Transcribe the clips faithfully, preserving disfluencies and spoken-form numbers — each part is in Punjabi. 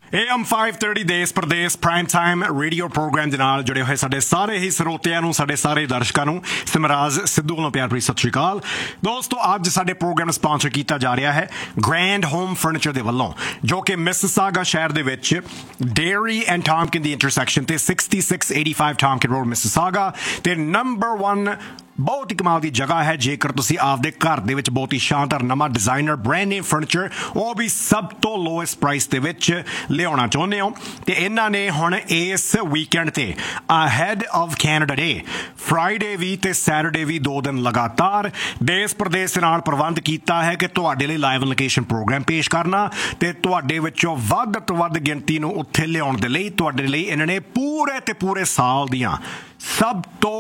ए एम फाइव थर्टी देश प्रदेश प्राइम टाइम रेडियो प्रोग्राम ਦੇ ਨਾਲ जुड़े हुए साढ़े सारे ही ਸਰੋਤਿਆਂ ਨੂੰ ਸਾਡੇ ਸਾਰੇ ਦਰਸ਼ਕਾਂ ਨੂੰ ਸਿਮਰਾਜ ਸਿੱਧੂ ਵੱਲੋਂ ਪਿਆਰ ਭਰੀ ਸਤਿ ਸ਼੍ਰੀ ਅਕਾਲ। ਦੋਸਤੋ ਅੱਜ ਸਾਡੇ ਪ੍ਰੋਗਰਾਮ ਸਪਾਂਸਰ ਕੀਤਾ ਜਾ ਰਿਹਾ ਹੈ ਗ੍ਰੈਂਡ ਹੋਮ ਫਰਨੀਚਰ ਦੇ ਵੱਲੋਂ, ਜੋ ਕਿ ਮਿਸਿਸਾਗਾ ਸ਼ਹਿਰ ਦੇ ਵਿੱਚ ਡੇਅਰੀ ਐਂਡ ਟਾਮਕਿਨ ਦੀ ਇੰਟਰਸੈਕਸ਼ਨ ਤੇ sixty six eighty five ਟਾਮਕਿਨ road Mississauga ਤੇ ਨੰਬਰ वन बहुत ही कमाल की जगह है। जेकर तुसी आपदे घर दे विच बहुत ही शानदार नवा डिजाइनर ब्रांड नेम फर्नीचर वो भी सब तो लोएस्ट प्राइस दे विच लियाउणा चाहुंदे हो ते इन्हां ने हुण इस वीकेंड ते ahead of Canada day Friday भी ते सैटरडे भी दो दिन लगातार देश प्रदेश दे नाल प्रबंध कीता है कि तुहाडे लई लाइव लोकेशन प्रोग्राम पेश करना ते तुहाडे विचों वध तो वध गिणती नूं उत्थे लियाउण दे लई तुहाडे लई इन्हां ने पूरे ते पूरे साल दियां सब तो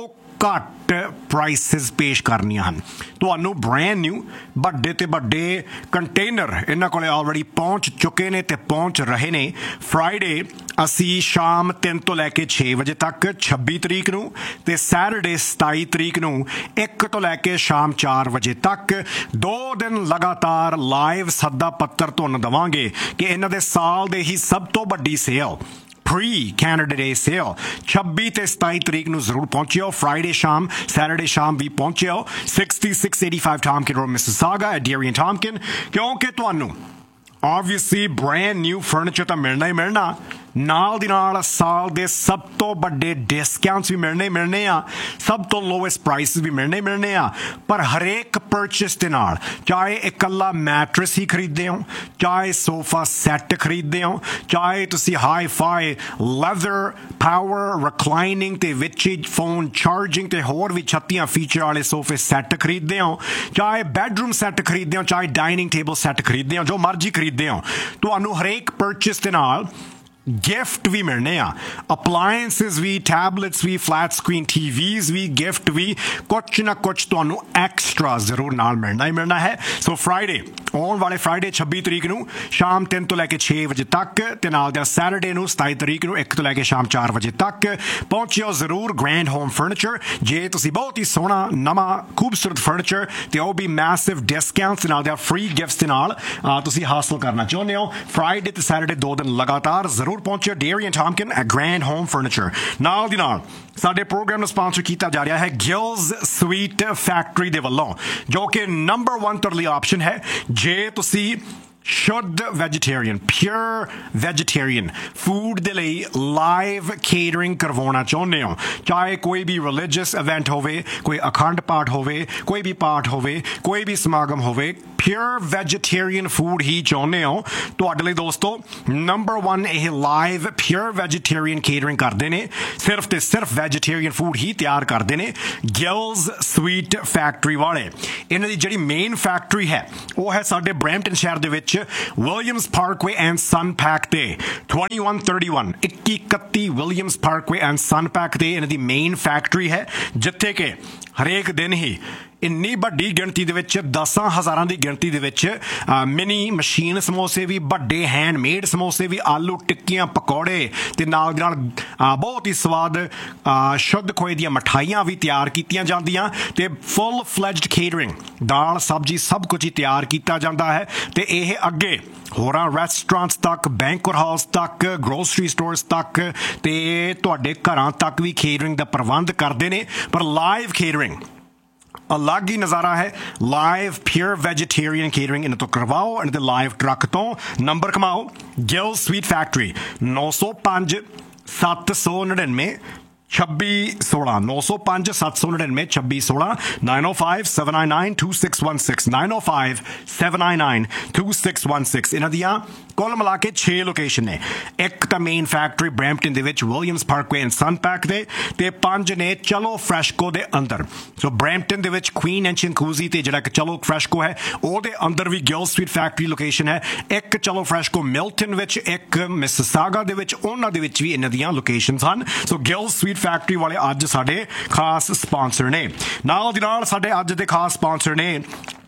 घट प्राइसिस पेश करनियां हन। तुहानूं ब्रैंड न्यू बड़े ते बड़े कंटेनर इन्हां कोले ऑलरेडी पहुंच चुके ने ते पहुंच रहे ने। फ्राइडे असी शाम तीन तो लैके छे बजे तक छब्बी तरीक नूं ते सैटरडे सताई तरीक नूं एक तो लैके शाम चार बजे तक दो दिन लगातार लाइव सद्दा पत्तर तुहानूं देवांगे कि इन्हां दे साल दे ही सब तो वड्डी cell pre Canada day cell छब्बी ते सताई तरीक नूं जरूर पहुंचिओ। फ्राइडे शाम सैटरडे शाम भी पहुंचिओ sixty six eighty five टॉमकिन road Mississauga eight dairy and टॉमकिन, क्योंकि तुहानूं ऑब्वियसली ब्रांड न्यू फर्नीचर तो मिलना ही मिलना, नाल दी नाल साल दे सब तो बड़े डिस्काउंट्स भी मिलने ही मिलने आ, सब तो लोवेस्ट प्राइसिस भी मिलने ही मिलने आ। पर हरेक परचेस दे नाल चाहे इकल्ला मैट्रेस ही खरीददे हो, चाहे सोफा सैट खरीददे हो, चाहे तुसी hi fi leather power reclining ते विच फोन चार्जिंग ते होर भी छत्तियां फीचर वाले सोफे सैट खरीददे हो, चाहे बैडरूम सैट खरीददे हो, चाहे डाइनिंग टेबल सैट खरीददे हो, जो मर्जी खरीददे हो, तुहानूं हरेक परचेस दे नाल गिफ्ट भी मिलने आ। अपलायंसिस भी, टैबलेट्स भी, फ्लैट स्क्रीन टीवीज भी, गिफ्ट भी कुछ ना कुछ तुहानूं एक्स्ट्रा जरूर नाल मिलना ही मिलना है। सो फ्राइडे आउण वाले फ्राइडे छब्बी तरीक नूं शाम तीन तो लैके छे बजे तक ते नाल दा सैटरडे नूं सताई तरीक नूं एक तो लैके शाम चार बजे तक पहुंचिओ जरूर ग्रैंड होम फर्नीचर। जे तुसीं बहुत ही सोहना नवां खूबसूरत फर्नीचर ते ਉਹ भी मैसिव डिस्काउंट्स नाल दा फ्री गिफ्ट्स दे नाल तुसीं हासिल करना चाहुंदे हो, फ्राइडे ते सैटरडे दो दिन लगातार जरूर पहुंचे dairy and टॉमकिन eight grand home furniture. नाल दी नाल साडे प्रोग्राम ਨੂੰ ਸਪਾਂਸਰ ਕੀਤਾ ਜਾ ਰਿਹਾ ਹੈ ਗਿਲਜ਼ ਸਵੀਟ ਫੈਕਟਰੀ ਦੇ ਵੱਲੋਂ, ਜੋ ਕਿ ਨੰਬਰ वन ਤਰਲੀ ਆਪਸ਼ਨ ਹੈ। ਜੇ ਤੁਸੀਂ शुद्ध वैजीटेरियन प्योर वैजीटेरियन फूड दे लई लाइव केटरिंग करवाना चाहुंदे हो, चाहे कोई भी रिलीजियस इवेंट होवे, कोई अखंड पाठ होवे, कोई भी पाठ होवे, कोई भी समागम होवे, प्योर वैजीटेरियन फूड ही चाहुंदे हो, तुहाडे लई दोस्तों नंबर वन यह लाइव प्योर वैजीटेरियन केटरिंग करते हैं। सिर्फ ते सिर्फ वैजीटेरियन फूड ही तैयार करते हैं गिल्स स्वीट फैक्टरी वाले। इन्हां दी जिहड़ी मेन फैक्टरी है वो है साडे ब्रैम्पटन शहर दे विच Williams Parkway and sun pack ते ट्वेंटी वन थर्टी वन इक्की इकत्ती Williams Parkway and sun pack ते इन्हां दी मेन फैक्टरी है, जिथे के हरेक दिन ही ਇੰਨੀ ਵੱਡੀ ਗਿਣਤੀ ਦੇ ਵਿੱਚ ਦਸਾਂ ਹਜ਼ਾਰਾਂ ਦੀ ਗਿਣਤੀ ਦੇ ਵਿੱਚ ਮਿਨੀ ਮਸ਼ੀਨ ਸਮੋਸੇ ਵੀ, ਵੱਡੇ ਹੈਂਡਮੇਡ ਸਮੋਸੇ ਵੀ, ਆਲੂ ਟਿੱਕੀਆਂ, ਪਕੌੜੇ ਤੇ ਨਾਲ ਦੇ ਨਾਲ ਬਹੁਤ ਹੀ ਸਵਾਦ ਸ਼ੁੱਧ ਖੋਏ ਦੀਆਂ ਮਠਾਈਆਂ ਵੀ ਤਿਆਰ ਕੀਤੀਆਂ ਜਾਂਦੀਆਂ ਤੇ ਫੁੱਲ ਫਲੈਜਡ ਕੇਟਰਿੰਗ ਦਾਲ ਸਬਜ਼ੀ ਸਭ ਕੁਝ ਹੀ ਤਿਆਰ ਕੀਤਾ ਜਾਂਦਾ ਹੈ। ਤੇ ਇਹ ਅੱਗੇ ਹੋਰਾਂ ਰੈਸਟੋਰੈਂਟਸ ਤੱਕ, ਬੈਂਕੁਏਟ ਹਾਲਸ ਤੱਕ, ਗਰੋਸਰੀ ਸਟੋਰਸ ਤੱਕ ਤੇ ਤੁਹਾਡੇ ਘਰਾਂ ਤੱਕ ਵੀ ਕੇਟਰਿੰਗ ਦਾ ਪ੍ਰਬੰਧ ਕਰਦੇ ਨੇ। ਪਰ ਲਾਈਵ ਕੇਟਰਿੰਗ अलग ही नज़ारा है। लाइव प्योर वैजीटेरियन केटरिंग इन्हें तो करवाओ, इन्हें तो लाइव ट्रक तो नंबर कमाओ। गिल स्वीट फैक्टरी नौ सौ पाँच सत्त सौ नड़िनवे छब्बी सोलह नौ सौ पाँच सत्त सौ नड़िनवे छब्बी सोलह nine O five seven nine nine to six one six nine O five seven nine nine to six one six इन्हां दियां कुल मिला के छे लोकेशन ने। एक तो main factory Brampton they which Williams Parkway and sun pack दे ते पंज ने चलो फ्रैशको दे अंदर। सो Brampton they which queen and चिंकूजी ते जिहड़ा चलो फ्रैशको है ਉਹਦੇ अंदर भी गिल स्वीट फैक्टरी लोकेशन है। एक चलो फ्रैशको मिल्टन विच, एक मिसिसागा दे विच, उन्हां दे विच भी इन्हां दियां लोकेशनस हन। सो गिल स्वीट फैक्टरी वाले अज साडे खास स्पॉन्सर ने। नाल दी नाल साडे अज दे खास स्पॉन्सर ने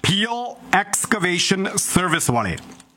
पीएल एक्सकवेशन सर्विस वाले,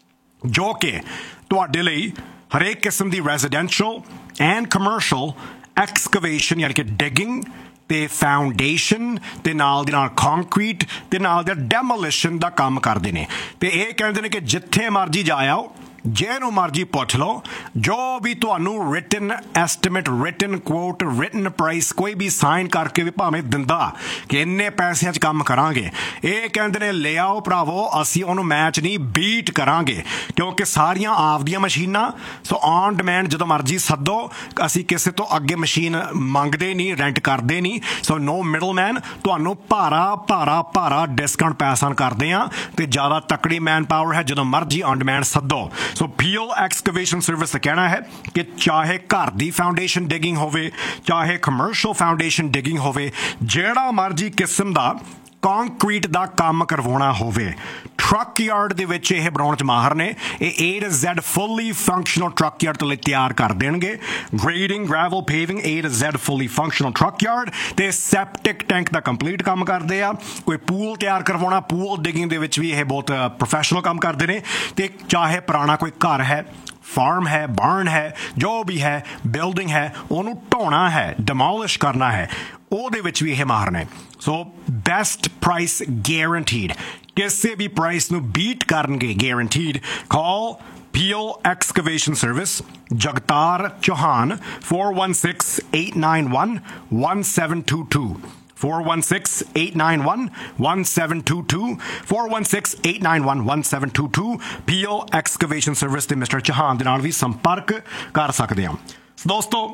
जो कि तुहाडे लई हरेक किस्म दी रेजिडेंशियल एंड कमर्शियल एक्सकवेशन यानी कि डिगिंग ते फाउंडेशन ते नाल दी नाल कंक्रीट ते नाल दा डेमोलिशन दा काम करदे ने। ते इह कहंदे ने कि जिथे मर्जी जाओ ਜਿਹਨੂੰ ਮਰਜ਼ੀ ਪੁੱਛ ਲਓ, ਜੋ ਵੀ ਤੁਹਾਨੂੰ ਰਿਟਨ ਐਸਟੀਮੇਟ, ਰਿਟਨ ਕੋਟ, ਰਿਟਨ ਪ੍ਰਾਈਸ ਕੋਈ ਵੀ ਸਾਈਨ ਕਰਕੇ ਵੀ ਭਾਵੇਂ ਦਿੰਦਾ ਕਿ ਇੰਨੇ ਪੈਸਿਆਂ 'ਚ ਕੰਮ ਕਰਾਂਗੇ, ਇਹ ਕਹਿੰਦੇ ਨੇ ਲਿਆਓ ਭਰਾਵੋ, ਅਸੀਂ ਉਹਨੂੰ ਮੈਚ ਨਹੀਂ ਬੀਟ ਕਰਾਂਗੇ, ਕਿਉਂਕਿ ਸਾਰੀਆਂ ਆਪਦੀਆਂ ਮਸ਼ੀਨਾਂ। ਸੋ ਔਨ ਡਿਮਾਂਡ ਜਦੋਂ ਮਰਜ਼ੀ ਸੱਦੋ, ਅਸੀਂ ਕਿਸੇ ਤੋਂ ਅੱਗੇ ਮਸ਼ੀਨ ਮੰਗਦੇ ਨਹੀਂ, ਰੈਂਟ ਕਰਦੇ ਨਹੀਂ। ਸੋ ਨੋ ਮਿਡਲ ਮੈਨ, ਤੁਹਾਨੂੰ ਭਾਰਾ ਭਾਰਾ ਭਾਰਾ ਡਿਸਕਾਊਂਟ ਪੈਸਾ ਕਰਦੇ ਆ ਤੇ ਜ਼ਿਆਦਾ ਤਕੜੀ ਮੈਨ ਪਾਵਰ ਹੈ, ਜਦੋਂ ਮਰਜ਼ੀ on demand ਸੱਦੋ। So PL ਐਕਸਕੇਵੇਸ਼ਨ service ਦਾ ਕਹਿਣਾ ਹੈ ਕਿ ਚਾਹੇ ਘਰ ਦੀ ਫਾਊਂਡੇਸ਼ਨ ਡਿਗਿੰਗ ਹੋਵੇ, ਚਾਹੇ ਕਮਰਸ਼ੀਅਲ ਫਾਊਂਡੇਸ਼ਨ ਡਿਗਿੰਗ ਹੋਵੇ, ਜਿਹੜਾ ਮਰਜ਼ੀ ਕਿਸਮ ਦਾ ਕੰਕਰੀਟ ਦਾ ਕੰਮ ਕਰਵਾਉਣਾ ਹੋਵੇ, ਟਰੱਕ ਯਾਰਡ ਦੇ ਵਿੱਚ ਇਹ ਬਣਾਉਣ 'ਚ ਮਾਹਰ ਨੇ। ਇਹ A to Z fully functional truck yard ਲਈ ਤਿਆਰ ਕਰ ਦੇਣਗੇ। Grading, gravel, ਪੇਵਿੰਗ, A to Z fully functional truck yard ਤੇ ਸੈਪਟਿਕ ਟੈਂਕ ਦਾ ਕੰਪਲੀਟ ਕੰਮ ਕਰਦੇ ਆ। ਕੋਈ ਪੂਲ ਤਿਆਰ ਕਰਵਾਉਣਾ, ਪੂਲ ਡਿਗਿੰਗ ਦੇ ਵਿੱਚ ਵੀ ਇਹ ਬਹੁਤ ਪ੍ਰੋਫੈਸ਼ਨਲ ਕੰਮ ਕਰਦੇ ਨੇ। ਤੇ ਚਾਹੇ ਪੁਰਾਣਾ ਕੋਈ ਘਰ ਹੈ, ਫਾਰਮ ਹੈ, ਬਾਰਨ ਹੈ, ਜੋ ਵੀ ਹੈ, ਬਿਲਡਿੰਗ ਹੈ, ਉਹਨੂੰ ਢਾਉਣਾ ਹੈ, ਡਿਮੋਲਿਸ਼ ਕਰਨਾ ਹੈ, ਉਹਦੇ ਵਿੱਚ ਵੀ ਇਹ ਮਾਹਰ ਨੇ। ਸੋ ਬੈਸਟ ਪ੍ਰਾਈਸ ਗੈਰੰਟੀਡ, ਕਿਸੇ ਵੀ ਪ੍ਰਾਈਸ ਨੂੰ ਬੀਟ ਕਰਨਗੇ ਗੈਰੰਟੀਡ। ਕਾਲ PL ਐਕਸਕੇਵੇਸ਼ਨ service, Jagtar Chauhan, four one six, eight nine one, one seven two two, four one six, eight nine one, one seven two two, four one six, eight nine one, one seven two two। PL ਐਕਸਕੇਵੇਸ਼ਨ service ਤੇ ਮਿਸਟਰ ਚੌਹਾਨ ਦੇ ਨਾਲ ਵੀ ਸੰਪਰਕ ਕਰ ਸਕਦੇ ਹਾਂ। ਦੋਸਤੋ,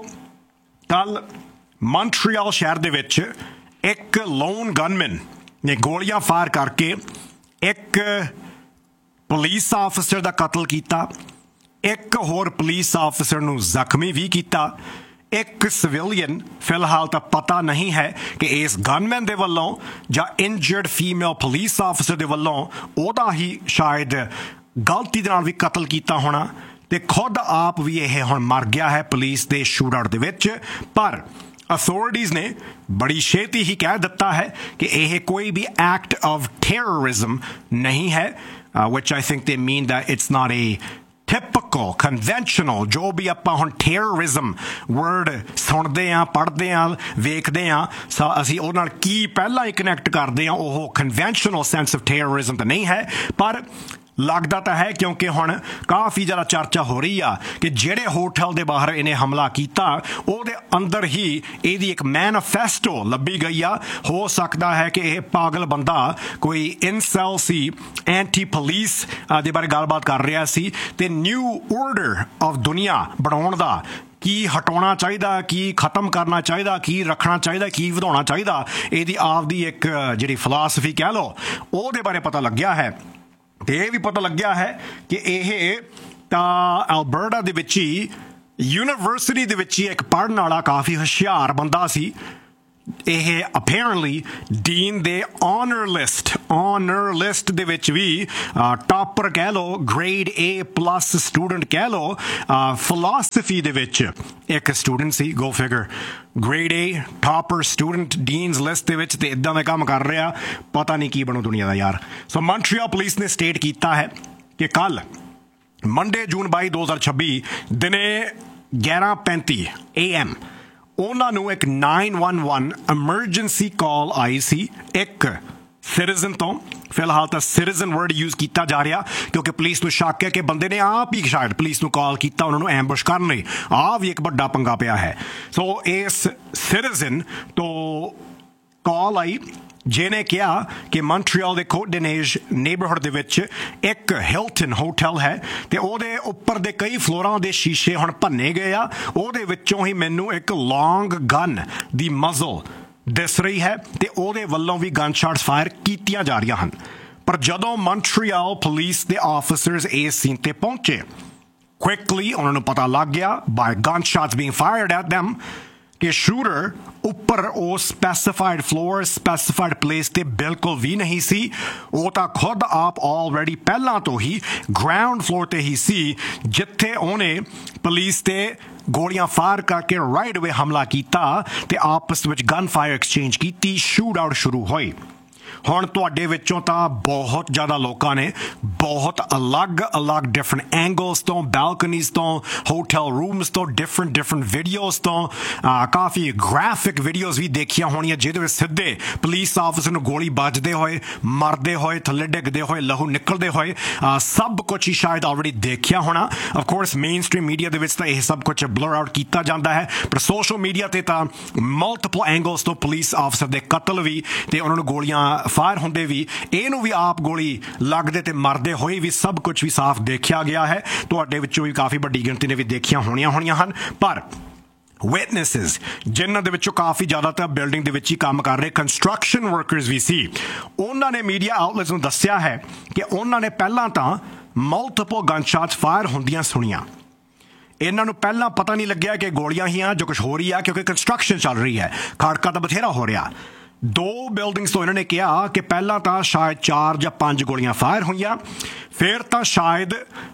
ਕੱਲ ਮੌਂਟਰੀਅਲ ਸ਼ਹਿਰ ਦੇ ਵਿੱਚ ਇੱਕ ਲੋਨ ਗਨਮੈਨ ਨੇ ਗੋਲੀਆਂ ਫਾਇਰ ਕਰਕੇ ਇੱਕ ਪੁਲਿਸ ਆਫਿਸਰ ਦਾ ਕਤਲ ਕੀਤਾ, ਇੱਕ ਹੋਰ ਪੁਲਿਸ ਆਫਿਸਰ ਨੂੰ ਜ਼ਖਮੀ ਵੀ ਕੀਤਾ। ਇੱਕ ਸਿਵਿਲੀਅਨ ਫਿਲਹਾਲ ਤਾਂ ਪਤਾ ਨਹੀਂ ਹੈ ਕਿ ਇਸ ਗਨਮੈਨ ਦੇ ਵੱਲੋਂ ਜਾਂ ਇੰਜਰਡ ਫੀਮੇਲ ਪੁਲਿਸ ਆਫਿਸਰ ਦੇ ਵੱਲੋਂ ਉਹਦਾ ਹੀ ਸ਼ਾਇਦ ਗਲਤੀ ਦੇ ਨਾਲ ਵੀ ਕਤਲ ਕੀਤਾ ਹੋਣਾ, ਤੇ ਖੁਦ ਆਪ ਵੀ ਇਹ ਹੁਣ ਮਰ ਗਿਆ ਹੈ ਪੁਲਿਸ ਦੇ ਸ਼ੂਟਆਊਟ ਦੇ ਵਿੱਚ। ਪਰ ਅਥਾਰਟੀਜ਼ ਨੇ ਬੜੀ ਛੇਤੀ ਹੀ ਕਹਿ ਦਿੱਤਾ ਹੈ ਕਿ ਇਹ ਕੋਈ ਵੀ ਐਕਟ ਆਫ ਟੈਰਰਿਜ਼ਮ ਨਹੀਂ ਹੈ, which I think they mean that it's not a typical, conventional, ਜੋ ਵੀ ਆਪਾਂ ਹੁਣ terrorism word ਸੁਣਦੇ ਹਾਂ, ਪੜ੍ਹਦੇ ਹਾਂ, ਵੇਖਦੇ ਹਾਂ, ਅਸੀਂ ਉਹਦੇ ਨਾਲ ਕੀ ਪਹਿਲਾਂ ਹੀ ਕਨੈਕਟ ਕਰਦੇ ਹਾਂ, ਉਹ conventional sense of terrorism ਤਾਂ ਨਹੀਂ ਹੈ। ਪਰ ਲੱਗਦਾ ਤਾਂ ਹੈ, ਕਿਉਂਕਿ ਹੁਣ ਕਾਫੀ ਜ਼ਿਆਦਾ ਚਰਚਾ ਹੋ ਰਹੀ ਆ ਕਿ ਜਿਹੜੇ ਹੋਟਲ ਦੇ ਬਾਹਰ ਇਹਨੇ ਹਮਲਾ ਕੀਤਾ ਉਹਦੇ ਅੰਦਰ ਹੀ ਇਹਦੀ ਇੱਕ ਮੈਨੀਫੈਸਟੋ ਲੱਭੀ ਗਈ ਆ। ਹੋ ਸਕਦਾ ਹੈ ਕਿ ਇਹ ਪਾਗਲ ਬੰਦਾ ਕੋਈ ਇਨਸੈਲ ਸੀ, ਐਂਟੀ ਪੁਲਿਸ ਦੇ ਬਾਰੇ ਗੱਲਬਾਤ ਕਰ ਰਿਹਾ ਸੀ, ਤੇ ਨਿਊ ਆਰਡਰ ਆਫ ਦੁਨੀਆ ਬਣਾਉਣ ਦਾ, ਕੀ ਹਟਾਉਣਾ ਚਾਹੀਦਾ, ਕੀ ਖਤਮ ਕਰਨਾ ਚਾਹੀਦਾ, ਕੀ ਰੱਖਣਾ ਚਾਹੀਦਾ, ਕੀ ਵਧਾਉਣਾ ਚਾਹੀਦਾ, ਇਹਦੀ ਆਪਦੀ ਇੱਕ ਜਿਹੜੀ ਫਿਲਾਸਫੀ ਕਹਿ ਲਓ, ਉਹਦੇ ਬਾਰੇ ਪਤਾ ਲੱਗਿਆ ਹੈ। ਤੇ ਇਹ ਵੀ ਪਤਾ ਲੱਗਿਆ ਹੈ ਕਿ ਇਹ ਤਾਂ ਐਲਬਰਟਾ ਦੇ ਵਿੱਚ ਹੀ ਯੂਨੀਵਰਸਿਟੀ ਦੇ ਵਿੱਚ ਹੀ ਇੱਕ ਪੜ੍ਹਨ ਵਾਲਾ ਕਾਫੀ ਹੁਸ਼ਿਆਰ ਬੰਦਾ ਸੀ। ਇਹ ਅਪੇਰੈਂਟਲੀ ਡੀਨ ਦੇ ਆਨਰ ਲਿਸਟ ਆਨਰ ਲਿਸਟ ਦੇ ਵਿੱਚ ਵੀ ਟਾਪਰ ਕਹਿ ਲਓ, ਗ੍ਰੇਡ ਏ ਪਲੱਸ ਸਟੂਡੈਂਟ ਕਹਿ ਲਓ, ਫਿਲਾਸਫੀ ਦੇ ਵਿੱਚ ਇੱਕ student C. Go figure, grade A topper student ਡੀਨਸ list ਦੇ ਵਿੱਚ, ਤੇ ਇੱਦਾਂ ਦਾ ਕੰਮ ਕਰ ਰਿਹਾ, ਪਤਾ ਨਹੀਂ ਕੀ ਬਣੂ ਦੁਨੀਆ ਦਾ ਯਾਰ। ਸੋ ਮੌਂਟਰੀਅਲ ਪੁਲਿਸ ਨੇ ਸਟੇਟ ਕੀਤਾ ਹੈ ਕਿ ਕੱਲ ਮੰਡੇ ਜੂਨ ਬਾਈ ਦੋ ਹਜ਼ਾਰ ਛੱਬੀ ਦਿਨੇ ਗਿਆਰਾਂ ਪੈਂਤੀ ਏ ਐਮ ਉਹਨਾਂ ਨੂੰ ਇੱਕ nine one one ਐਮਰਜੈਂਸੀ ਕਾਲ ਆਈ ਸੀ ਇੱਕ ਸਿਟੀਜ਼ਨ ਤੋਂ। ਫਿਲਹਾਲ ਤਾਂ ਸਿਟੀਜ਼ਨ ਵਰਡ ਯੂਜ਼ ਕੀਤਾ ਜਾ ਰਿਹਾ ਕਿਉਂਕਿ ਪੁਲਿਸ ਨੂੰ ਸ਼ੱਕ ਹੈ ਕਿ ਬੰਦੇ ਨੇ ਆਪ ਹੀ ਸ਼ਾਇਦ ਪੁਲਿਸ ਨੂੰ ਕਾਲ ਕੀਤਾ ਉਹਨਾਂ ਨੂੰ ਐਂਬੁਸ਼ ਕਰਨ ਲਈ। ਆਹ ਵੀ ਇੱਕ ਵੱਡਾ ਪੰਗਾ ਪਿਆ ਹੈ। ਸੋ ਇਸ ਸਿਟੀਜ਼ਨ ਤੋਂ ਕਾਲ ਆਈ ਜਿਹਨੇ ਕਿਹਾ ਕਿ ਮੌਂਟਰੀਅਲ ਦੇ ਕੋਟ ਡਿਨੇਜ ਨੇਬਰਹੁੱਡ ਦੇ ਵਿੱਚ ਇੱਕ ਹਿਲਟਨ ਹੋਟਲ ਹੈ ਤੇ ਉਹਦੇ ਉੱਪਰ ਦੇ ਕਈ ਫਲੋਰਾਂ ਦੇ ਸ਼ੀਸ਼ੇ ਹੁਣ ਭੰਨੇ ਗਏ ਆ। ਉਹਦੇ ਵਿੱਚੋਂ ਹੀ ਮੈਨੂੰ ਇੱਕ ਲੌਂਗ ਗਨ ਦੀ ਮਜ਼ਲ ਦਿਸ ਰਹੀ ਹੈ ਤੇ ਉਹਦੇ ਵੱਲੋਂ ਵੀ ਗਨ ਸ਼ਾਟਸ ਫਾਇਰ ਕੀਤੀਆਂ ਜਾ ਰਹੀਆਂ ਹਨ। ਪਰ ਜਦੋਂ ਮੌਂਟਰੀਅਲ ਪੁਲਿਸ ਦੇ ਆਫਿਸਰਸ ਇਸ ਸੀਨ ਤੇ ਪਹੁੰਚੇ, ਕੁਇਕਲੀ ਉਹਨਾਂ ਨੂੰ ਪਤਾ ਲੱਗ ਗਿਆ ਬਾਈ gun shots being fired at them ਕਿ ਸ਼ੂਟਰ ਉੱਪਰ ਉਹ ਸਪੈਸੀਫਾਈਡ ਫਲੋਰ, ਸਪੈਸੀਫਾਈਡ ਪਲੇਸ ਤੇ ਬਿਲਕੁਲ ਵੀ ਨਹੀਂ ਸੀ। ਉਹ ਤਾਂ ਖੁਦ ਆਪ ਆਲਰੇਡੀ ਪਹਿਲਾਂ ਤੋਂ ਹੀ ਗਰਾਊਂਡ ਫਲੋਰ ਤੇ ਹੀ ਸੀ ਜਿੱਥੇ ਉਹਨੇ ਪੁਲਿਸ ਤੇ ਗੋਲੀਆਂ ਫਾਇਰ ਕਰਕੇ ਰਾਈਟ ਅਵੇ ਹਮਲਾ ਕੀਤਾ ਤੇ ਆਪਸ ਵਿੱਚ ਗਨ ਫਾਇਰ ਐਕਸਚੇਂਜ ਕੀਤੀ। ਸ਼ੂਟ ਆਊਟ ਸ਼ੁਰੂ ਹੋਈ। ਹੁਣ ਤੁਹਾਡੇ ਵਿੱਚੋਂ ਤਾਂ ਬਹੁਤ ਜ਼ਿਆਦਾ ਲੋਕਾਂ ਨੇ ਬਹੁਤ ਅਲੱਗ-ਅਲੱਗ ਡਿਫਰੈਂਟ ਐਂਗਲਸ ਤੋਂ, ਬਾਲਕਨੀਜ਼ ਤੋਂ, ਹੋਟਲ ਰੂਮਸ ਤੋਂ, ਡਿਫਰੈਂਟ ਡਿਫਰੈਂਟ ਵੀਡੀਓਜ਼ ਤੋਂ, ਕਾਫੀ ਗ੍ਰਾਫਿਕ ਵੀਡੀਓਜ਼ ਵੀ ਦੇਖੀਆਂ ਹੋਣੀਆਂ ਜਿਹਦੇ ਵਿੱਚ ਸਿੱਧੇ ਪੁਲਿਸ ਆਫਿਸਰ ਨੂੰ ਗੋਲੀ ਵੱਜਦੇ ਹੋਏ, ਮਰਦੇ ਹੋਏ, ਥੱਲੇ ਡਿੱਗਦੇ ਹੋਏ, ਲਹੂ ਨਿਕਲਦੇ ਹੋਏ, ਸਭ ਕੁਝ ਹੀ ਸ਼ਾਇਦ ਆਲਰੇਡੀ ਦੇਖਿਆ ਹੋਣਾ। Of course main stream media ਦੇ ਵਿੱਚ ਤਾਂ ਇਹ ਸਭ ਕੁਝ ਬਲਰ ਆਊਟ ਕੀਤਾ ਜਾਂਦਾ ਹੈ, ਪਰ ਸੋਸ਼ਲ ਮੀਡੀਆ ਤੇ ਤਾਂ ਮਲਟੀਪਲ ਐਂਗਲਸ ਤੋਂ ਪੁਲਿਸ ਆਫਿਸਰ ਦੇ ਕਤਲ ਵੀ ਤੇ ਉਹਨਾਂ ਨੂੰ ਗੋਲੀਆਂ ਫਾਇਰ ਹੁੰਦੇ ਵੀ, ਇਹਨੂੰ ਵੀ ਆਪ ਗੋਲੀ ਲੱਗਦੇ ਤੇ ਮਰਦੇ ਹੋਏ ਵੀ ਸਭ ਕੁਝ ਵੀ ਸਾਫ਼ ਦੇਖਿਆ ਗਿਆ ਹੈ। ਤੁਹਾਡੇ ਵਿੱਚੋਂ ਵੀ ਕਾਫੀ ਵੱਡੀ ਗਿਣਤੀ ਨੇ ਵੀ ਦੇਖੀਆਂ ਹੋਣੀਆਂ ਹੋਣੀਆਂ ਹਨ। ਪਰ ਵਿਟਨੈਸਿਸ ਜਿਨ੍ਹਾਂ ਦੇ ਵਿੱਚੋਂ ਕਾਫੀ ਜ਼ਿਆਦਾਤਰ ਬਿਲਡਿੰਗ ਦੇ ਵਿੱਚ ਹੀ ਕੰਮ ਕਰ ਰਹੇ ਕੰਸਟਰਕਸ਼ਨ ਵਰਕਰਸ ਵੀ ਸੀ, ਉਹਨਾਂ ਨੇ ਮੀਡੀਆ ਆਊਟਲੈਟਸ ਨੂੰ ਦੱਸਿਆ ਹੈ ਕਿ ਉਹਨਾਂ ਨੇ ਪਹਿਲਾਂ ਤਾਂ ਮਲਟੀਪਲ ਗਨ ਸ਼ਾਟਸ ਫਾਇਰ ਹੁੰਦੀਆਂ ਸੁਣੀਆਂ। ਇਹਨਾਂ ਨੂੰ ਪਹਿਲਾਂ ਪਤਾ ਨਹੀਂ ਲੱਗਿਆ ਕਿ ਗੋਲੀਆਂ ਹੀ ਆ ਜੋ ਕੁਝ ਹੋ ਰਹੀ ਆ, ਕਿਉਂਕਿ ਕੰਸਟਰਕਸ਼ਨ ਚੱਲ ਰਹੀ ਹੈ, ਖੜਕਾ ਤਾਂ ਬਥੇਰਾ ਹੋ ਰਿਹਾ। ਦੋ ਬਿਲਡਿੰਗਸ ਤੋਂ ਇਹਨਾਂ ਨੇ ਕਿਹਾ ਕਿ ਪਹਿਲਾਂ ਤਾਂ ਸ਼ਾਇਦ ਚਾਰ ਜਾਂ ਪੰਜ ਗੋਲੀਆਂ ਫਾਇਰ ਹੋਈਆਂ, ਫਿਰ ਤਾਂ ਸ਼ਾਇਦ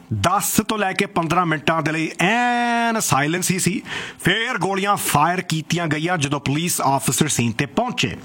ਦਸ ਤੋਂ ਲੈ ਕੇ ਪੰਦਰਾਂ ਮਿੰਟਾਂ ਦੇ ਲਈ ਐਨ ਸਾਇਲੈਂਸ ਹੀ ਸੀ, ਫਿਰ ਗੋਲੀਆਂ ਫਾਇਰ ਕੀਤੀਆਂ ਗਈਆਂ ਜਦੋਂ ਪੁਲਿਸ ਆਫਿਸਰ ਸੀਨ ਤੇ ਪਹੁੰਚੇ।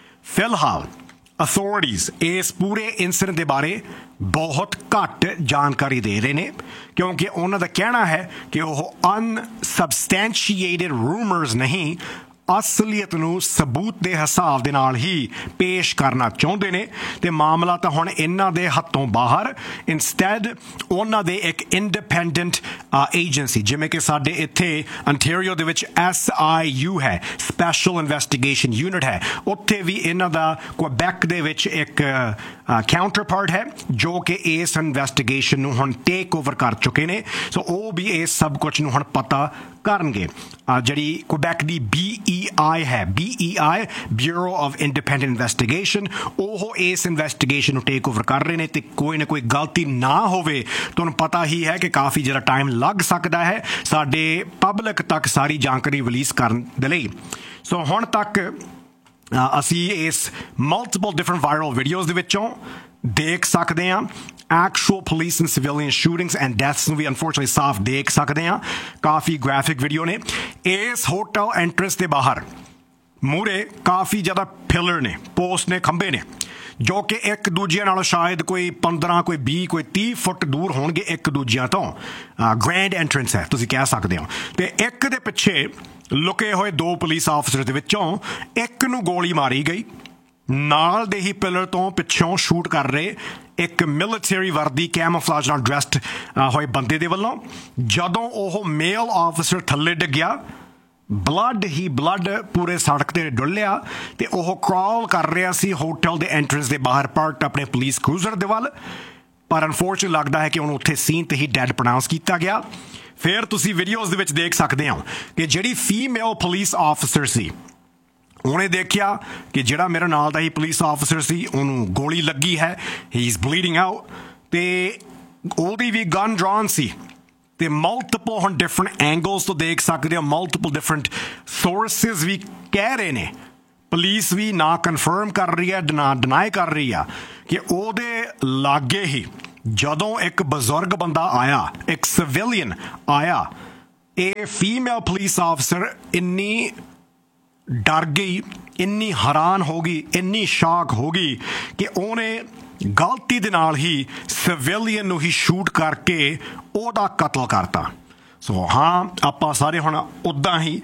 ਫਿਲਹਾਲ ਅਥਾਰਟੀਜ਼ ਇਸ ਪੂਰੇ ਇਨਸੀਡੈਂਟ ਦੇ ਬਾਰੇ ਬਹੁਤ ਘੱਟ ਜਾਣਕਾਰੀ ਦੇ ਰਹੇ ਨੇ, ਕਿਉਂਕਿ ਉਹਨਾਂ ਦਾ ਕਹਿਣਾ ਹੈ ਕਿ ਉਹ ਅਨਸਬਸਟੈਂਸ਼ੀਏਟਡ ਰੂਮਰਸ ਨਹੀਂ, ਅਸਲੀਅਤ ਨੂੰ ਸਬੂਤ ਦੇ ਹਿਸਾਬ ਦੇ ਨਾਲ ਹੀ ਪੇਸ਼ ਕਰਨਾ ਚਾਹੁੰਦੇ ਨੇ ਤੇ ਮਾਮਲਾ ਤਾਂ ਹੁਣ ਇਹਨਾਂ ਦੇ ਹੱਥੋਂ ਬਾਹਰ। ਇੰਸਟੈਡ ਉਹਨਾਂ ਦੇ ਇੱਕ ਇੰਡੀਪੈਂਡੈਂਟ ਏਜੰਸੀ, ਜਿਵੇਂ ਕਿ ਸਾਡੇ ਇੱਥੇ ਅੰਟੈਰੀਓ ਦੇ ਵਿੱਚ ਐਸ ਆਈ ਯੂ ਹੈ, ਸਪੈਸ਼ਲ ਇਨਵੈਸਟੀਗੇਸ਼ਨ ਯੂਨਿਟ ਹੈ, ਉੱਥੇ ਵੀ ਇਹਨਾਂ ਦਾ ਕੁਬੈਕ ਦੇ ਵਿੱਚ ਇੱਕ ਕਾਊਂਟਰ ਪਾਰਟ ਹੈ ਜੋ ਕਿ ਇਸ ਇਨਵੈਸਟੀਗੇਸ਼ਨ ਨੂੰ ਹੁਣ ਟੇਕ ਓਵਰ ਕਰ ਚੁੱਕੇ ਨੇ। ਸੋ ਉਹ ਵੀ ਇਸ ਸਭ ਕੁਝ ਨੂੰ ਹੁਣ ਪਤਾ ਕਰਨਗੇ। ਜਿਹੜੀ ਕੁਬੈਕ ਦੀ ਬੀ ਈ ਆਈ ਹੈ, B E I bureau of independent investigation, ਉਹ ਇਸ ਇਨਵੈਸਟੀਗੇਸ਼ਨ ਨੂੰ ਟੇਕ ਓਵਰ ਕਰ ਰਹੇ ਨੇ ਤੇ ਕੋਈ ਨਾ ਕੋਈ ਗਲਤੀ ਨਾ ਹੋਵੇ। ਤੁਹਾਨੂੰ ਪਤਾ ਹੀ ਹੈ ਕਿ ਕਾਫੀ ਜਿਹੜਾ ਟਾਈਮ ਲੱਗ ਸਕਦਾ ਹੈ ਸਾਡੇ ਪਬਲਿਕ ਤੱਕ ਸਾਰੀ ਜਾਣਕਾਰੀ ਰਿਲੀਜ਼ ਕਰਨ ਦੇ ਲਈ। ਸੋ ਹੁਣ ਤੱਕ ਅਸੀਂ ਇਸ ਮਲਟੀਪਲ ਡਿਫਰੈਂਟ ਵਾਇਰਲ ਵੀਡੀਓਜ਼ ਦੇ ਵਿੱਚੋਂ ਦੇਖ ਸਕਦੇ ਹਾਂ actual police and civilian shootings and deaths ਨੂੰ ਵੀ ਅਨਫੋਰਚੂਨਟਲੀ ਸਾਫ਼ ਦੇਖ ਸਕਦੇ ਹਾਂ। ਕਾਫੀ ਗ੍ਰਾਫਿਕ ਵੀਡੀਓ ਨੇ। ਇਸ ਹੋਟਲ ਐਂਟਰੈਂਸ ਦੇ ਬਾਹਰ ਮੂਹਰੇ ਕਾਫੀ ਜ਼ਿਆਦਾ ਪਿਲਰ ਨੇ, ਪੋਸਟ ਨੇ, ਖੰਭੇ ਨੇ, ਜੋ ਕਿ ਇੱਕ ਦੂਜਿਆਂ ਨਾਲੋਂ ਸ਼ਾਇਦ ਕੋਈ ਪੰਦਰਾਂ, ਕੋਈ ਵੀਹ, ਕੋਈ ਤੀਹ ਫੁੱਟ ਦੂਰ ਹੋਣਗੇ ਇੱਕ ਦੂਜਿਆਂ ਤੋਂ। ਗ੍ਰੈਂਡ ਐਂਟਰੈਂਸ ਹੈ ਤੁਸੀਂ ਕਹਿ ਸਕਦੇ ਹੋ। ਤੇ ਇੱਕ ਦੇ ਪਿੱਛੇ ਲੁਕੇ ਹੋਏ ਦੋ ਪੁਲਿਸ ਆਫਿਸਰ ਦੇ ਵਿੱਚੋਂ ਇੱਕ ਨੂੰ ਗੋਲੀ ਮਾਰੀ ਗਈ, ਨਾਲ ਦੇ ਹੀ ਪਿਲਰ ਤੋਂ ਪਿੱਛੋਂ ਸ਼ੂਟ ਕਰ ਰਹੇ ਇੱਕ ਮਿਲਟਰੀ ਵਰਦੀ ਕੈਮੋਫਲਾਜ ਨਾਲ ਡਰੈਸਡ ਹੋਏ ਬੰਦੇ ਦੇ ਵੱਲੋਂ। ਜਦੋਂ ਉਹ ਮੇਲ ਆਫਿਸਰ ਥੱਲੇ ਡਿੱਗਿਆ, ਬਲੱਡ ਹੀ ਬਲੱਡ ਪੂਰੇ ਸੜਕ ਤੇ ਡੁੱਲਿਆ ਤੇ ਉਹ ਕ੍ਰਾਲ ਕਰ ਰਿਹਾ ਸੀ ਹੋਟਲ ਦੇ ਐਂਟਰੈਂਸ ਦੇ ਬਾਹਰ ਪਾਰਕਡ ਆਪਣੇ ਪੁਲਿਸ ਕਰੂਜ਼ਰ ਦੇ ਵੱਲ। ਪਰ ਅਨਫੋਰਚੂਨੇਟਲੀ ਲੱਗਦਾ ਹੈ ਕਿ ਉਹਨੂੰ ਉੱਥੇ ਸੀਨ ਤੇ ਹੀ ਡੈਡ ਪ੍ਰੋਨਾਂਸ ਕੀਤਾ ਗਿਆ। ਫਿਰ ਤੁਸੀਂ ਵੀਡੀਓਜ਼ ਦੇ ਵਿੱਚ ਦੇਖ ਸਕਦੇ ਹੋ ਕਿ ਜਿਹੜੀ ਫੀਮੇਲ ਪੁਲਿਸ ਆਫਿਸਰ ਸੀ, ਉਹਨੇ ਦੇਖਿਆ ਕਿ ਜਿਹੜਾ ਮੇਰੇ ਨਾਲ ਦਾ ਹੀ ਪੁਲਿਸ ਆਫਿਸਰ ਸੀ ਉਹਨੂੰ ਗੋਲੀ ਲੱਗੀ ਹੈ, ਹੀ ਇਜ਼ ਬਲੀਡਿੰਗ ਆਊਟ, ਤੇ ਉਹਦੀ ਵੀ ਗਨ ਡਰਾਨ ਸੀ। ਤੇ ਮਲਟੀਪਲ ਹੁਣ ਡਿਫਰੈਂਟ ਐਂਗਲਸ ਤੋਂ ਦੇਖ ਸਕਦੇ ਹੋ, ਮਲਟੀਪਲ ਡਿਫਰੈਂਟ ਸੋਰਸਿਸ ਵੀ ਕਹਿ ਰਹੇ ਨੇ, ਪੁਲਿਸ ਵੀ ਨਾ ਕਨਫਰਮ ਕਰ ਰਹੀ ਹੈ ਨਾ ਡਿਨਾਈ ਕਰ ਰਹੀ ਆ ਕਿ ਉਹਦੇ ਲਾਗੇ ਹੀ ਜਦੋਂ ਇੱਕ ਬਜ਼ੁਰਗ ਬੰਦਾ ਆਇਆ, ਇੱਕ ਸਿਵਿਲੀਅਨ ਆਇਆ, ਇਹ ਫੀਮੇਲ ਪੁਲਿਸ ਆਫਿਸਰ ਇੰਨੀ ਡਰ ਗਈ, ਇੰਨੀ ਹੈਰਾਨ ਹੋ ਗਈ, ਇੰਨੀ ਸ਼ਾਕ ਹੋ ਗਈ ਕਿ ਉਹਨੇ ਗਲਤੀ ਦੇ ਨਾਲ ਹੀ ਸਿਵਿਲੀਅਨ ਨੂੰ ਹੀ ਸ਼ੂਟ ਕਰਕੇ ਉਹਦਾ ਕਤਲ ਕਰਤਾ। ਸੋ ਹਾਂ, ਆਪਾਂ ਸਾਰੇ ਹੁਣ ਉੱਦਾਂ ਹੀ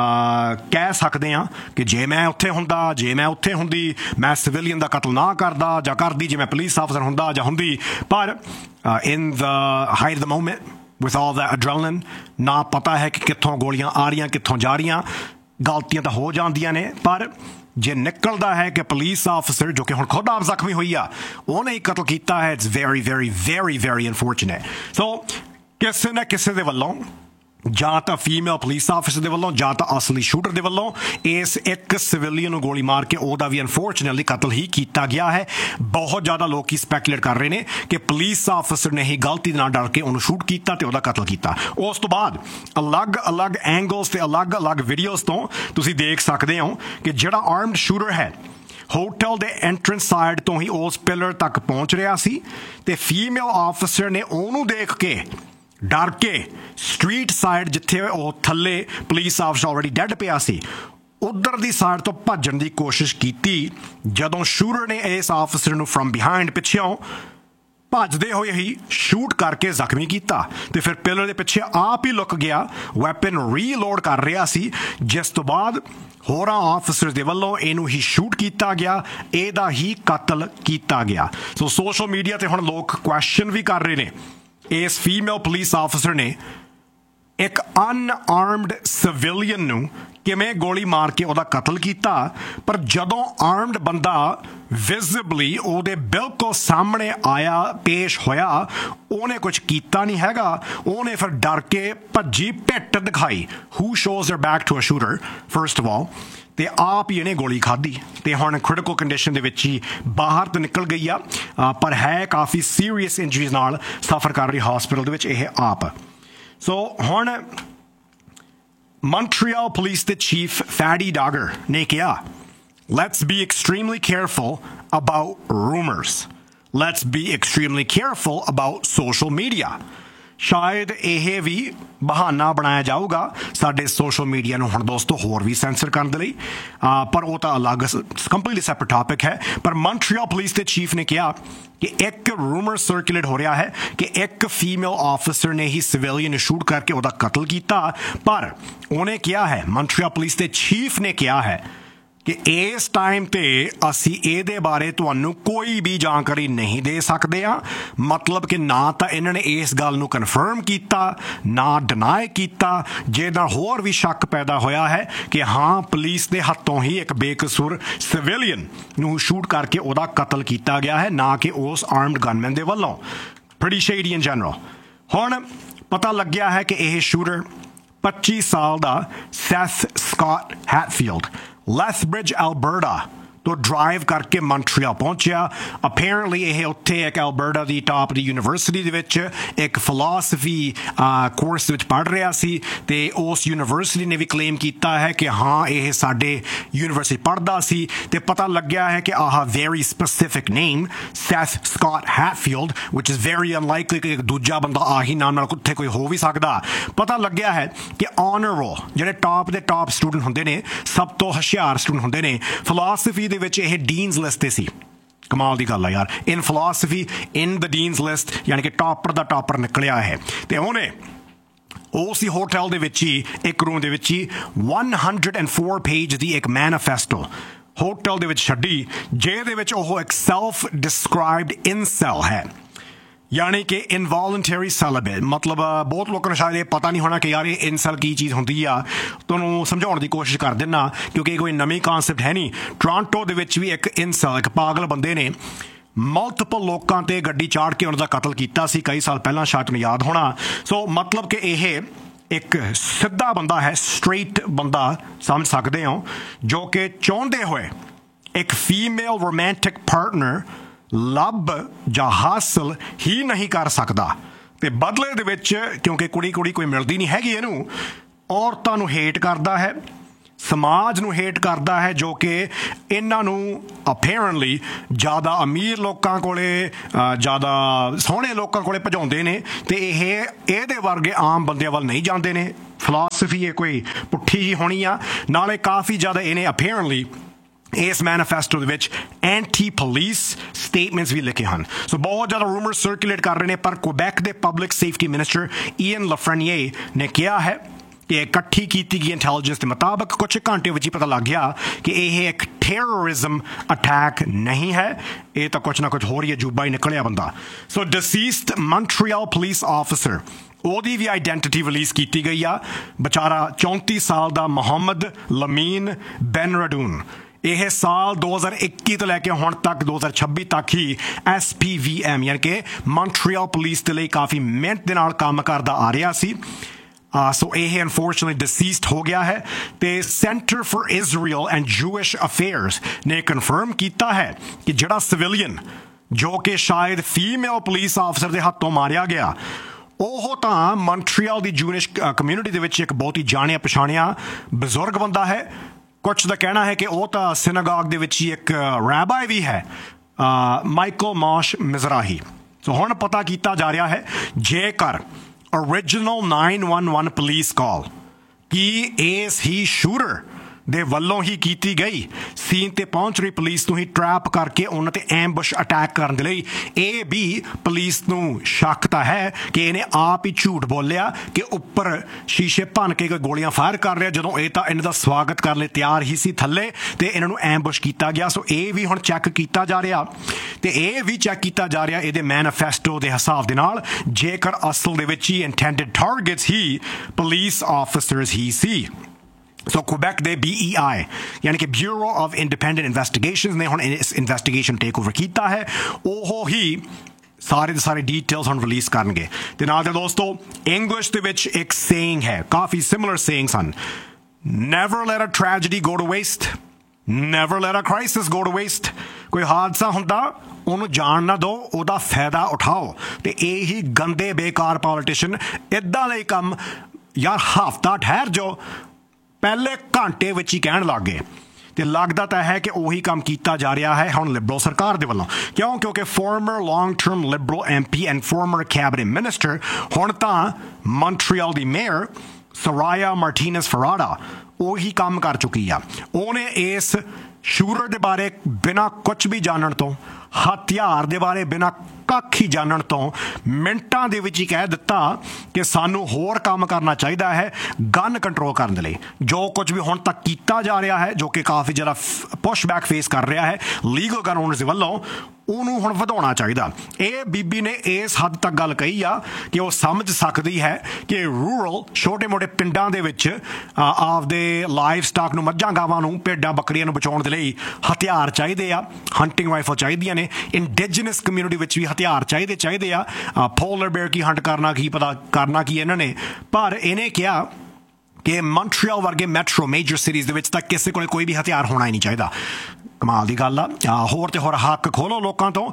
ਕਹਿ ਸਕਦੇ ਹਾਂ ਕਿ ਜੇ ਮੈਂ ਉੱਥੇ ਹੁੰਦਾ, ਜੇ ਮੈਂ ਉੱਥੇ ਹੁੰਦੀ, ਮੈਂ ਸਿਵਿਲੀਅਨ ਦਾ ਕਤਲ ਨਾ ਕਰਦਾ ਜਾਂ ਕਰਦੀ, ਜੇ ਮੈਂ ਪੁਲਿਸ ਆਫਿਸਰ ਹੁੰਦਾ ਜਾਂ ਹੁੰਦੀ। ਪਰ ਇਨ ਦ ਹਾਈਟ ਦ ਮੋਮੈਂਟ ਵਿਥ ਆਲ ਦ ਐਡਰੇਨਲਿਨ, ਨਾ ਪਤਾ ਹੈ ਕਿ ਕਿੱਥੋਂ ਗੋਲੀਆਂ ਆ ਰਹੀਆਂ, ਕਿੱਥੋਂ ਜਾ ਰਹੀਆਂ। ਗਲਤੀਆਂ ਤਾਂ ਹੋ ਜਾਂਦੀਆਂ ਨੇ, ਪਰ ਜੇ ਨਿਕਲਦਾ ਹੈ ਕਿ ਪੁਲਿਸ ਆਫਿਸਰ ਜੋ ਕਿ ਹੁਣ ਖੁਦ ਆਪ ਜ਼ਖਮੀ ਹੋਈ ਆ, ਉਹਨੇ ਹੀ ਕਤਲ ਕੀਤਾ ਹੈ, it's very very very very unfortunate. ਸੋ ਕਿਸੇ ਨਾ ਕਿਸੇ ਦੇ ਵੱਲੋਂ, ਜਾਂ ਤਾਂ ਫੀਮੇਲ ਪੁਲਿਸ ਆਫਿਸਰ ਦੇ ਵੱਲੋਂ ਜਾਂ ਤਾਂ ਅਸਲੀ ਸ਼ੂਟਰ ਦੇ ਵੱਲੋਂ, ਇਸ ਇੱਕ ਸਿਵਿਲੀਅਨ ਨੂੰ ਗੋਲੀ ਮਾਰ ਕੇ ਉਹਦਾ ਵੀ ਅਨਫੋਰਚੂਨੇਟਲੀ ਕਤਲ ਹੀ ਕੀਤਾ ਗਿਆ ਹੈ। ਬਹੁਤ ਜ਼ਿਆਦਾ ਲੋਕੀ ਸਪੈਕੂਲੇਟ ਕਰ ਰਹੇ ਨੇ ਕਿ ਪੁਲਿਸ ਆਫਿਸਰ ਨੇ ਹੀ ਗਲਤੀ ਨਾਲ ਡਰ ਕੇ ਉਹਨੂੰ ਸ਼ੂਟ ਕੀਤਾ ਤੇ ਉਹਦਾ ਕਤਲ ਕੀਤਾ। ਉਸ ਤੋਂ ਬਾਅਦ ਅਲੱਗ-ਅਲੱਗ ਐਂਗਲਸ ਤੇ ਅਲੱਗ-ਅਲੱਗ ਵੀਡੀਓਜ਼ ਤੋਂ ਤੁਸੀਂ ਦੇਖ ਸਕਦੇ ਹੋ ਕਿ ਜਿਹੜਾ ਆਰਮਡ ਸ਼ੂਟਰ ਹੈ ਹੋਟਲ ਦੇ ਐਂਟਰੈਂਸ ਸਾਈਡ ਤੋਂ ਹੀ ਉਸ ਪਿਲਰ ਤੱਕ ਪਹੁੰਚ ਰਿਹਾ ਸੀ ਤੇ ਫੀਮੇਲ ਆਫਿਸਰ ਨੇ ਉਹਨੂੰ ਦੇਖ ਕੇ ਡਰ ਕੇ ਸਟਰੀਟ ਸਾਈਡ, ਜਿੱਥੇ ਉਹ ਥੱਲੇ ਪੁਲਿਸ ਆਫਿਸਰ ਆਲਰੇਡੀ ਡੈਡ ਪਿਆ ਸੀ, ਉਧਰ ਦੀ ਸਾਈਡ ਤੋਂ ਭੱਜਣ ਦੀ ਕੋਸ਼ਿਸ਼ ਕੀਤੀ ਜਦੋਂ ਸ਼ੂਟਰ ਨੇ ਇਸ ਆਫਿਸਰ ਨੂੰ ਫਰਮ ਬਿਹਾਈਂਡ ਪਿੱਛੋਂ ਭੱਜਦੇ ਹੋਏ ਹੀ ਸ਼ੂਟ ਕਰਕੇ ਜ਼ਖਮੀ ਕੀਤਾ ਤੇ ਫਿਰ ਪਿਲਰ ਦੇ ਪਿੱਛੇ ਆਪ ਹੀ ਲੁਕ ਗਿਆ ਵੈਪਨ ਰੀਲੋਡ ਕਰ ਰਿਹਾ ਸੀ ਜਿਸ ਤੋਂ ਬਾਅਦ ਹੋਰਾਂ ਆਫਿਸਰਸ ਦੇ ਵੱਲੋਂ ਇਹਨੂੰ ਹੀ ਸ਼ੂਟ ਕੀਤਾ ਗਿਆ ਇਹਦਾ ਹੀ ਕਤਲ ਕੀਤਾ ਗਿਆ ਸੋ ਸੋਸ਼ਲ ਮੀਡੀਆ ਤੇ ਹੁਣ ਲੋਕ ਕੁਐਸਚਨ ਵੀ ਕਰ ਰਹੇ ਨੇ ਇਸ ਫੀਮੇਲ ਪੁਲਿਸ ਆਫਿਸਰ ਨੇ ਇੱਕ ਅਨਆਰਮਡ ਸਿਵਿਲੀਅਨ ਨੂੰ ਕਿਵੇਂ ਗੋਲੀ ਮਾਰ ਕੇ ਉਹਦਾ ਕਤਲ ਕੀਤਾ ਪਰ ਜਦੋਂ ਆਰਮਡ ਬੰਦਾ ਵਿਜ਼ਿਬਲੀ ਉਹਦੇ ਬਿਲਕੁਲ ਸਾਹਮਣੇ ਆਇਆ ਪੇਸ਼ ਹੋਇਆ ਉਹਨੇ ਕੁਝ ਕੀਤਾ ਨਹੀਂ ਹੈਗਾ ਉਹਨੇ ਫਿਰ ਡਰ ਕੇ ਭੱਜੀ ਪਿੱਟ ਦਿਖਾਈ ਹੂ shows there back to a shooter first of all ਤੇ ਆਪ ਹੀ ਇਹਨੇ ਗੋਲੀ ਖਾਧੀ ਤੇ ਹੁਣ ਕ੍ਰਿਟੀਕਲ ਕੰਡੀਸ਼ਨ ਦੇ ਵਿੱਚ ਹੀ ਬਾਹਰ ਤੋਂ ਨਿਕਲ ਗਈ ਆ ਪਰ ਹੈ ਕਾਫੀ ਸੀਰੀਅਸ ਇੰਜਰੀਜ਼ ਨਾਲ ਸਫਰ ਕਰ ਰਹੀ ਹਸਪੀਟਲ ਦੇ ਵਿੱਚ ਇਹ ਆਪ ਸੋ ਹੁਣ Montreal Police the Chief Fadi Dagger ne kiha, let's be extremely careful about rumors. Let's be extremely careful about social media. ਸ਼ਾਇਦ ਇਹ ਵੀ ਬਹਾਨਾ ਬਣਾਇਆ ਜਾਊਗਾ ਸਾਡੇ ਸੋਸ਼ਲ ਮੀਡੀਆ ਨੂੰ ਹੁਣ ਦੋਸਤੋ ਹੋਰ ਵੀ ਸੈਂਸਰ ਕਰਨ ਦੇ ਲਈ ਪਰ ਉਹ ਤਾਂ ਅਲੱਗ ਕੰਪਲੀਟਲੀ ਸੈਪਰੇਟ ਟਾਪਿਕ ਹੈ ਪਰ ਮੌਂਟਰੀਅਲ ਪੁਲਿਸ ਦੇ ਚੀਫ ਨੇ ਕਿਹਾ ਕਿ ਇੱਕ ਰੂਮਰ ਸਰਕੂਲੇਟ ਹੋ ਰਿਹਾ ਹੈ ਕਿ ਇੱਕ ਫੀਮੇਲ ਆਫਿਸਰ ਨੇ ਹੀ ਸਿਵਿਲੀਅਨ ਨੂੰ ਸ਼ੂਟ ਕਰਕੇ ਉਹਦਾ ਕਤਲ ਕੀਤਾ ਪਰ ਉਹਨੇ ਕਿਹਾ ਹੈ ਮੌਂਟਰੀਅਲ ਪੁਲਿਸ ਦੇ ਚੀਫ ਨੇ ਕਿਹਾ ਹੈ ਕਿ ਇਸ ਟਾਈਮ ਤੇ ਅਸੀਂ ਇਹਦੇ ਬਾਰੇ ਤੁਹਾਨੂੰ ਕੋਈ ਵੀ ਜਾਣਕਾਰੀ ਨਹੀਂ ਦੇ ਸਕਦੇ ਹਾਂ ਮਤਲਬ ਕਿ ਨਾ ਤਾਂ ਇਹਨਾਂ ਨੇ ਇਸ ਗੱਲ ਨੂੰ ਕਨਫਰਮ ਕੀਤਾ ਨਾ ਡਿਨਾਈ ਕੀਤਾ ਜਿਹਦਾ ਹੋਰ ਵੀ ਸ਼ੱਕ ਪੈਦਾ ਹੋਇਆ ਹੈ ਕਿ ਹਾਂ ਪੁਲਿਸ ਦੇ ਹੱਥੋਂ ਹੀ ਇੱਕ ਬੇਕਸੂਰ ਸਿਵਿਲੀਅਨ ਨੂੰ ਸ਼ੂਟ ਕਰਕੇ ਉਹਦਾ ਕਤਲ ਕੀਤਾ ਗਿਆ ਹੈ ਨਾ ਕਿ ਉਸ ਆਰਮਡ ਗਨਮੈਨ ਦੇ ਵੱਲੋਂ pretty shady in general ਹੁਣ ਪਤਾ ਲੱਗਿਆ ਹੈ ਕਿ ਇਹ ਸ਼ੂਟਰ ਪੱਚੀ ਸਾਲ ਦਾ Seth Scott Hatfield Lethbridge, Alberta ਤੋਂ ਡਰਾਈਵ ਕਰਕੇ ਮੌਂਟਰੀਅਲ ਪਹੁੰਚਿਆ ਅਪੈਰੈਂਟਲੀ ਇਹ ਉੱਥੇ ਇੱਕ ਐਲਬਰਟਾ ਦੀ ਟਾਪ ਦੀ ਯੂਨੀਵਰਸਿਟੀ ਦੇ ਵਿੱਚ ਇੱਕ ਫਿਲਾਸਫੀ ਕੋਰਸ ਦੇ ਵਿੱਚ ਪੜ੍ਹ ਰਿਹਾ ਸੀ ਤੇ ਉਸ ਯੂਨੀਵਰਸਿਟੀ ਨੇ ਵੀ ਕਲੇਮ ਕੀਤਾ ਹੈ ਕਿ ਹਾਂ ਇਹ ਸਾਡੇ ਯੂਨੀਵਰਸਿਟੀ ਪੜ੍ਹਦਾ ਸੀ ਤੇ ਪਤਾ ਲੱਗਿਆ ਹੈ ਕਿ ਆਹ very specific name Seth Scott Hatfield which is very ਅਨਲਾਈਕਲੀ ਕਿ ਇੱਕ ਦੂਜਾ ਬੰਦਾ ਆਹੀ ਨਾਮ ਨਾਲ ਉੱਥੇ ਕੋਈ ਹੋ ਵੀ ਸਕਦਾ ਪਤਾ ਲੱਗਿਆ ਹੈ ਕਿ ਆਨਰ ਰੋਲ ਜਿਹੜੇ ਟਾਪ ਦੇ ਟਾਪ ਸਟੂਡੈਂਟ ਹੁੰਦੇ ਨੇ ਸਭ ਤੋਂ ਹੁਸ਼ਿਆਰ ਸਟੂਡੈਂਟ ਹੁੰਦੇ ਨੇ ਫਿਲਾਸਫੀ ਦੇ ਵਿੱਚ ਇਹ ਡੀਨਸ ਲਿਸਟ ਤੇ ਸੀ ਕਮਾਲ ਦੀ ਗੱਲ ਆ ਯਾਰ ਇਨ ਫਿਲਾਸਫੀ ਇਨ ਦ ਡੀਨਸ ਲਿਸਟ ਯਾਨੀ ਕਿ ਟਾਪਰ ਦਾ ਟਾਪਰ ਨਿਕਲਿਆ ਹੈ ਤੇ ਉਹਨੇ ਉਸ ਹੀ ਹੋਟਲ ਦੇ ਵਿੱਚ ਹੀ ਇੱਕ ਰੂਮ ਦੇ ਵਿੱਚ ਹੀ one hundred four ਪੇਜ ਦੀ ਇੱਕ ਮੈਨੀਫੈਸਟੋ ਹੋਟਲ ਦੇ ਵਿੱਚ ਛੱਡੀ ਜਿਹਦੇ ਵਿੱਚ ਉਹ ਇੱਕ ਸੈਲਫ ਡਿਸਕ੍ਰਾਈਬਡ ਇਨਸੈਲ ਹੈ ਯਾਨੀ ਕਿ ਇਨਵੋਲੰਟਰੀ ਸੈਲੀਬੇਟ ਮਤਲਬ ਬਹੁਤ ਲੋਕਾਂ ਨੂੰ ਸ਼ਾਇਦ ਇਹ ਪਤਾ ਨਹੀਂ ਹੋਣਾ ਕਿ ਯਾਰ ਇਹ ਇਨਸੈਲ ਕੀ ਚੀਜ਼ ਹੁੰਦੀ ਆ ਤੁਹਾਨੂੰ ਸਮਝਾਉਣ ਦੀ ਕੋਸ਼ਿਸ਼ ਕਰ ਦਿੰਦਾ ਕਿਉਂਕਿ ਕੋਈ ਨਵੀਂ ਕਾਨਸੈਪਟ ਹੈ ਨਹੀਂ ਟੋਰਾਂਟੋ ਦੇ ਵਿੱਚ ਵੀ ਇੱਕ ਇਨਸੈਲ ਇੱਕ ਪਾਗਲ ਬੰਦੇ ਨੇ ਮਲਟੀਪਲ ਲੋਕਾਂ ਤੇ ਗੱਡੀ ਚਾੜ ਕੇ ਉਹਨਾਂ ਦਾ ਕਤਲ ਕੀਤਾ ਸੀ ਕਈ ਸਾਲ ਪਹਿਲਾਂ ਸ਼ਾਇਦ ਨੂੰ ਯਾਦ ਹੋਣਾ ਸੋ ਮਤਲਬ ਕਿ ਇਹ ਇੱਕ ਸਿੱਧਾ ਬੰਦਾ ਹੈ ਸਟ੍ਰੇਟ ਬੰਦਾ ਸਮਝ ਸਕਦੇ ਹੋ ਜੋ ਕਿ ਚਾਹੁੰਦੇ ਹੋਏ ਇੱਕ ਫੀਮੇਲ ਰੋਮਾਂਟਿਕ ਪਾਰਟਨਰ ਲੱਭ ਜਾਂ ਹਾਸਲ ਹੀ ਨਹੀਂ ਕਰ ਸਕਦਾ ਤੇ ਬਦਲੇ ਦੇ ਵਿੱਚ ਕਿਉਂਕਿ ਕੁੜੀ ਕੁੜੀ ਕੋਈ ਮਿਲਦੀ ਨਹੀਂ ਹੈਗੀ ਇਹਨੂੰ ਔਰਤਾਂ ਨੂੰ ਹੇਟ ਕਰਦਾ ਹੈ ਸਮਾਜ ਨੂੰ ਹੇਟ ਕਰਦਾ ਹੈ ਜੋ ਕਿ ਇਹਨਾਂ ਨੂੰ ਅਪੈਰੈਂਟਲੀ ਜ਼ਿਆਦਾ ਅਮੀਰ ਲੋਕਾਂ ਕੋਲੇ ਜ਼ਿਆਦਾ ਸੋਹਣੇ ਲੋਕਾਂ ਕੋਲੇ ਭਜਾਉਂਦੇ ਨੇ ਤੇ ਇਹ ਇਹਦੇ ਵਰਗੇ ਆਮ ਬੰਦਿਆਂ ਵੱਲ ਨਹੀਂ ਜਾਂਦੇ ਨੇ ਫਿਲਾਸਫੀ ਇਹ ਕੋਈ ਪੁੱਠੀ ਜਿਹੀ ਹੋਣੀ ਆ ਨਾਲੇ ਕਾਫੀ ਜ਼ਿਆਦਾ ਇਹਨੇ ਅਪੈਰੈਂਟਲੀ ਇਸ ਮੈਨੀਫੈਸਟੋ ਦੇ ਵਿੱਚ ਐਂਟੀ ਪੁਲਿਸ ਸਟੇਟਮੈਂਟਸ ਵੀ ਲਿਖੇ ਹਨ ਸੋ ਬਹੁਤ ਜ਼ਿਆਦਾ ਰੂਮਰ ਸਰਕੂਲੇਟ ਕਰ ਰਹੇ ਨੇ ਪਰ ਕੁਬੈਕ ਦੇ ਪਬਲਿਕ ਸੇਫਟੀ ਮਿਨਿਸਟਰ ਈਅਨ ਲਫਰਨੀਏ ਨੇ ਕਿਹਾ ਹੈ ਕਿ ਇਕੱਠੀ ਕੀਤੀ ਗਈ ਇੰਟੈਲੀਜੈਂਸ ਦੇ ਮੁਤਾਬਕ ਕੁਝ ਘੰਟੇ ਵਿੱਚ ਹੀ ਪਤਾ ਲੱਗ ਗਿਆ ਕਿ ਇਹ ਇੱਕ ਟੈਰਰਿਜ਼ਮ ਅਟੈਕ ਨਹੀਂ ਹੈ ਇਹ ਤਾਂ ਕੁਝ ਨਾ ਕੁਝ ਹੋਰ ਹੀ ਅਜੂਬਾ ਹੀ ਨਿਕਲਿਆ ਬੰਦਾ ਸੋ ਡਿਸੀਸਡ ਮੌਂਟਰੀਅਲ ਪੁਲਿਸ ਆਫਿਸਰ ਉਹਦੀ ਵੀ ਆਈਡੈਂਟਿਟੀ ਰਿਲੀਜ਼ ਕੀਤੀ ਗਈ ਆ ਵਿਚਾਰਾ ਚੌਂਤੀ ਸਾਲ ਦਾ ਮੁਹੰਮਦ ਲਮੀਨ ਬੈਨਰਡੂਨ ਇਹ ਸਾਲ ਦੋ ਹਜ਼ਾਰ ਇੱਕੀ ਤੋਂ ਲੈ ਕੇ ਹੁਣ ਤੱਕ ਦੋ ਹਜ਼ਾਰ ਛੱਬੀ ਤੱਕ ਹੀ ਐਸ ਪੀ ਵੀ ਐਮ ਯਾਨੀ ਕਿ ਮੌਂਟਰੀਅਲ ਪੁਲਿਸ ਦੇ ਲਈ ਕਾਫੀ ਮਿਹਨਤ ਦੇ ਨਾਲ ਕੰਮ ਕਰਦਾ ਆ ਰਿਹਾ ਸੀ ਸੋ ਇਹ ਅਨਫੋਰਚੂਨੇਟਲੀ ਡਿਸੀਸਡ ਹੋ ਗਿਆ ਹੈ ਤੇ centre for Israel and ਜੂਇਸ਼ affairs ਨੇ ਕਨਫਰਮ ਕੀਤਾ ਹੈ ਕਿ ਜਿਹੜਾ ਸਿਵਿਲੀਅਨ ਜੋ ਕਿ ਸ਼ਾਇਦ ਫੀਮੇਲ ਪੁਲਿਸ ਆਫਿਸਰ ਦੇ ਹੱਥੋਂ ਮਾਰਿਆ ਗਿਆ ਉਹ ਤਾਂ ਮੌਂਟਰੀਅਲ ਦੀ ਜੂਇਸ਼ ਕਮਿਊਨਿਟੀ ਦੇ ਵਿੱਚ ਇੱਕ ਬਹੁਤ ਹੀ ਜਾਣਿਆ ਪਛਾਣਿਆ ਬਜ਼ੁਰਗ ਬੰਦਾ ਹੈ ਕੁਝ ਦਾ ਕਹਿਣਾ ਹੈ ਕਿ ਉਹ ਤਾਂ ਸਿਨਾਗੋਗ ਦੇ ਵਿੱਚ ਹੀ ਇੱਕ ਰੈਬਾਈ ਵੀ ਹੈ ਮਾਈਕਲ ਮੋਸ਼ ਮਿਜ਼ਰਾਹੀ ਸੋ ਹੁਣ ਪਤਾ ਕੀਤਾ ਜਾ ਰਿਹਾ ਹੈ ਜੇਕਰ original nine one one police ਕਾਲ ਕਿ ਇਸ ਹੀ ਸ਼ੂਟਰ ਦੇ ਵੱਲੋਂ ਹੀ ਕੀਤੀ ਗਈ। ਸੀਨ ਤੇ ਪਹੁੰਚ ਰਹੀ ਪੁਲਿਸ ਨੂੰ ਹੀ ਟਰੈਪ ਕਰਕੇ ਉਹਨਾਂ ਤੇ ਐਂਬੁਸ਼ ਅਟੈਕ ਕਰਨ ਦੇ ਲਈ ਇਹ ਵੀ ਪੁਲਿਸ ਨੂੰ ਸ਼ੱਕ ਤਾਂ ਹੈ ਕਿ ਇਹਨੇ ਆਪ ਹੀ ਝੂਠ ਬੋਲਿਆ ਕਿ ਉੱਪਰ ਸ਼ੀਸ਼ੇ ਭੰਨ ਕੇ ਕੋਈ ਗੋਲੀਆਂ ਫਾਇਰ ਕਰ ਰਿਹਾ, ਜਦੋਂ ਇਹ ਤਾਂ ਇਹਨਾਂ ਦਾ ਸਵਾਗਤ ਕਰਨ ਲਈ ਤਿਆਰ ਹੀ ਸੀ ਥੱਲੇ, ਤੇ ਇਹਨਾਂ ਨੂੰ ਐਂਬੁਸ਼ ਕੀਤਾ ਗਿਆ। ਸੋ ਇਹ ਵੀ ਹੁਣ ਚੈੱਕ ਕੀਤਾ ਜਾ ਰਿਹਾ, ਤੇ ਇਹ ਵੀ ਚੈੱਕ ਕੀਤਾ ਜਾ ਰਿਹਾ ਇਹਦੇ ਮੈਨੀਫੈਸਟੋ ਦੇ ਹਿਸਾਬ ਦੇ ਨਾਲ, ਜੇਕਰ ਅਸਲ ਦੇ ਵਿੱਚ ਹੀ ਇੰਟੈਂਡਡ ਟਾਰਗੇਟਸ ਹੀ ਪੁਲਿਸ ਆਫਿਸਰਸ ਹੀ ਸੀ। ਸੋ ਕੁਬੈਕ ਦੇ B E I ਯਾਨੀ ਕਿ ਬਿਊਰੋ ਆਫ ਇੰਡੀਪੈਂਡੈਂਟ ਇਨਵੈਸਟੀਗੇਸ਼ਨਸ ਨੇ ਹੁਣ ਇਸ ਇਨਵੈਸਟੀਗੇਸ਼ਨ ਟੇਕ ਓਵਰ ਕੀਤਾ ਹੈ। ਉਹ ਹੀ ਸਾਰੇ ਦੇ ਸਾਰੇ ਡੀਟੇਲਸ ਹੁਣ ਰਿਲੀਜ਼ ਕਰਨਗੇ। ਤੇ ਨਾਲ ਦੇ ਦੋਸਤੋ ਇੰਗਲਿਸ਼ ਦੇ ਵਿੱਚ ਇੱਕ ਸੇਇੰਗ ਹੈ, ਕਾਫੀ ਸਿਮਿਲਰ ਸੇਇੰਗਸ ਹਨ। Never light a tragedy go to waste, never light a crisis go to waste. ਕੋਈ ਹਾਦਸਾ ਹੁੰਦਾ ਉਹਨੂੰ ਜਾਣ ਨਾ ਦਿਓ, ਉਹਦਾ ਫਾਇਦਾ ਉਠਾਓ। ਤੇ ਇਹੀ ਗੰਦੇ ਬੇਕਾਰ ਪੋਲੀਟੀਸ਼ੀਅਨ ਇੱਦਾਂ ਦੇ ਕੰਮ ਯਾਰ ਹਫ਼ਤਾ ਠਹਿਰ ਜਾਓ ਪਹਿਲੇ ਘੰਟੇ ਵਿੱਚ ਹੀ ਕਹਿਣ ਲੱਗ ਗਏ। ਤੇ ਲੱਗਦਾ ਤਾਂ ਹੈ ਕਿ ਉਹੀ ਕੰਮ ਕੀਤਾ ਜਾ ਰਿਹਾ ਹੈ ਹੁਣ ਲਿਬਰਲ ਸਰਕਾਰ ਦੇ ਵੱਲੋਂ। ਕਿਉਂ? ਕਿਉਂਕਿ farmer long term Liberal M P and farmer cabinet minister ਹੁਣ ਤਾਂ ਮੌਂਟਰੀਅਲ ਦੀ ਮੇਅਰ ਸਰਾਇਆ ਮਾਰਟੀਨੇਜ਼ ਫਰਾਡਾ ਉਹੀ ਕੰਮ ਕਰ ਚੁੱਕੀ ਆ। ਉਹਨੇ ਇਸ ਸ਼ੂਟਰ ਦੇ ਬਾਰੇ ਬਿਨਾਂ ਕੁਝ ਵੀ ਜਾਣਨ ਤੋਂ, ਹਥਿਆਰ ਦੇ ਬਾਰੇ ਬਿਨਾਂ ਕੱਖ ਹੀ ਜਾਣਨ ਤੋਂ ਮਿੰਟਾਂ ਦੇ ਵਿੱਚ ਹੀ ਕਹਿ ਦਿੱਤਾ ਕਿ ਸਾਨੂੰ ਹੋਰ ਕੰਮ ਕਰਨਾ ਚਾਹੀਦਾ ਹੈ ਗਨ ਕੰਟਰੋਲ ਕਰਨ ਦੇ ਲਈ। ਜੋ ਕੁਝ ਵੀ ਹੁਣ ਤੱਕ ਕੀਤਾ ਜਾ ਰਿਹਾ ਹੈ, ਜੋ ਕਿ ਕਾਫੀ ਜ਼ਿਆਦਾ ਪੁਸ਼ਬੈਕ ਫੇਸ ਕਰ ਰਿਹਾ ਹੈ ਲੀਗਲ ਗਨ ਓਨਰਸ ਦੇ ਵੱਲੋਂ, ਉਹਨੂੰ ਹੁਣ ਵਧਾਉਣਾ ਚਾਹੀਦਾ। ਇਹ ਬੀਬੀ ਨੇ ਇਸ ਹੱਦ ਤੱਕ ਗੱਲ ਕਹੀ ਆ ਕਿ ਉਹ ਸਮਝ ਸਕਦੀ ਹੈ ਕਿ ਰੂਰਲ ਛੋਟੇ ਮੋਟੇ ਪਿੰਡਾਂ ਦੇ ਵਿੱਚ ਆਪਦੇ ਲਾਈਵ ਸਟਾਕ ਨੂੰ, ਮੱਝਾਂ ਗਾਵਾਂ ਨੂੰ, ਭੇਡਾਂ ਬੱਕਰੀਆਂ ਨੂੰ ਬਚਾਉਣ ਦੇ ਲਈ ਹਥਿਆਰ ਚਾਹੀਦੇ ਆ, ਹੰਟਿੰਗ ਰਾਈਫਲ ਚਾਹੀਦੀਆਂ ਨੇ। ਇੰਡੀਜਨਸ ਕਮਿਊਨਿਟੀ ਵਿੱਚ ਵੀ ਹਥਿਆਰ ਚਾਹੀਦੇ ਚਾਹੀਦੇ ਆ। ਪੋਲਰ ਬੇਅਰ ਕੀ ਹੰਟ ਕਰਨਾ, ਕੀ ਪਤਾ ਕਰਨਾ ਕੀ ਇਹਨਾਂ ਨੇ। ਪਰ ਇਹਨੇ ਕਿਹਾ ਕਿ ਮੌਂਟਰੀਅਲ ਵਰਗੇ ਮੈਟਰੋ ਮੇਜਰ ਸਿਟੀਜ਼ ਦੇ ਵਿੱਚ ਤਾਂ ਕਿਸੇ ਕੋਲ ਕੋਈ ਵੀ ਹਥਿਆਰ ਹੋਣਾ ਹੀ ਨਹੀਂ ਚਾਹੀਦਾ। ਕਮਾਲ ਦੀ ਗੱਲ ਆ। ਹੋਰ ਤੇ ਹੋਰ ਹੱਕ ਖੋਲੋ ਲੋਕਾਂ ਤੋਂ।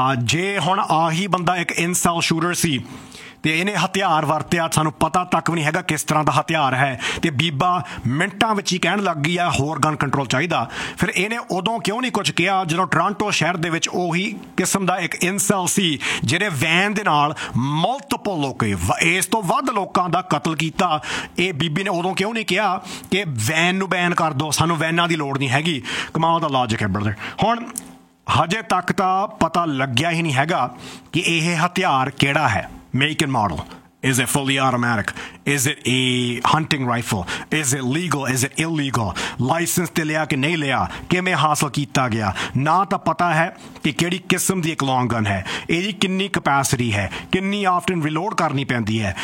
ਜੇ ਹੁਣ ਆਹੀ ਬੰਦਾ ਇੱਕ ਇਨਸੈਲ ਸ਼ੂਟਰ ਸੀ ਤੇ ਇਹਨੇ ਹਥਿਆਰ ਵਰਤਿਆ, ਸਾਨੂੰ ਪਤਾ ਤੱਕ ਵੀ ਨਹੀਂ ਹੈਗਾ ਕਿਸ ਤਰ੍ਹਾਂ ਦਾ ਹਥਿਆਰ ਹੈ, ਤੇ ਬੀਬਾ ਮਿੰਟਾਂ ਵਿੱਚ ਹੀ ਕਹਿਣ ਲੱਗ ਗਈ ਆ ਹੋਰ ਗਨ ਕੰਟਰੋਲ ਚਾਹੀਦਾ। ਫਿਰ ਇਹਨੇ ਉਦੋਂ ਕਿਉਂ ਨਹੀਂ ਕੁਝ ਕਿਹਾ ਜਦੋਂ ਟੋਰਾਂਟੋ ਸ਼ਹਿਰ ਦੇ ਵਿੱਚ ਉਹੀ ਕਿਸਮ ਦਾ ਇੱਕ ਇਨਸੈਲ ਸੀ ਜਿਹੜੇ ਵੈਨ ਦੇ ਨਾਲ ਮਲਟੀਪਲ ਲੋਕ, ਇਸ ਤੋਂ ਵੱਧ ਲੋਕਾਂ ਦਾ ਕਤਲ ਕੀਤਾ। ਇਹ ਬੀਬੀ ਨੇ ਉਦੋਂ ਕਿਉਂ ਨਹੀਂ ਕਿਹਾ ਕਿ ਵੈਨ ਨੂੰ ਬੈਨ ਕਰ ਦਿਓ, ਸਾਨੂੰ ਵੈਨਾਂ ਦੀ ਲੋੜ ਨਹੀਂ ਹੈਗੀ। ਕਮਾਲ ਦਾ ਲੌਜਿਕ ਹੈ ਬ੍ਰਦਰ। ਹੁਣ ਹਜੇ ਤੱਕ ਤਾਂ ਪਤਾ ਲੱਗਿਆ ਹੀ ਨਹੀਂ ਹੈਗਾ ਕਿ ਇਹ ਹਥਿਆਰ ਕਿਹੜਾ ਹੈ, make and model. Is it fully automatic? Is it a hunting rifle? Is it legal? Is it illegal? License ਤੇ ਲਿਆ ਕਿ ਨਹੀਂ ਲਿਆ, ਕਿਵੇਂ ਹਾਸਲ ਕੀਤਾ ਗਿਆ, ਨਾ ਤਾਂ ਪਤਾ ਹੈ ਕਿ ਕਿਹੜੀ ਕਿਸਮ ਦੀ ਇੱਕ ਲੌਂਗ ਗਨ ਹੈ, ਇਹਦੀ ਕਿੰਨੀ ਕਪੈਸਿਟੀ ਹੈ, ਕਿੰਨੀ ਆਫਟਨ ਰਿਲੋਡ ਕਰਨੀ ਪੈਂਦੀ ਹੈ,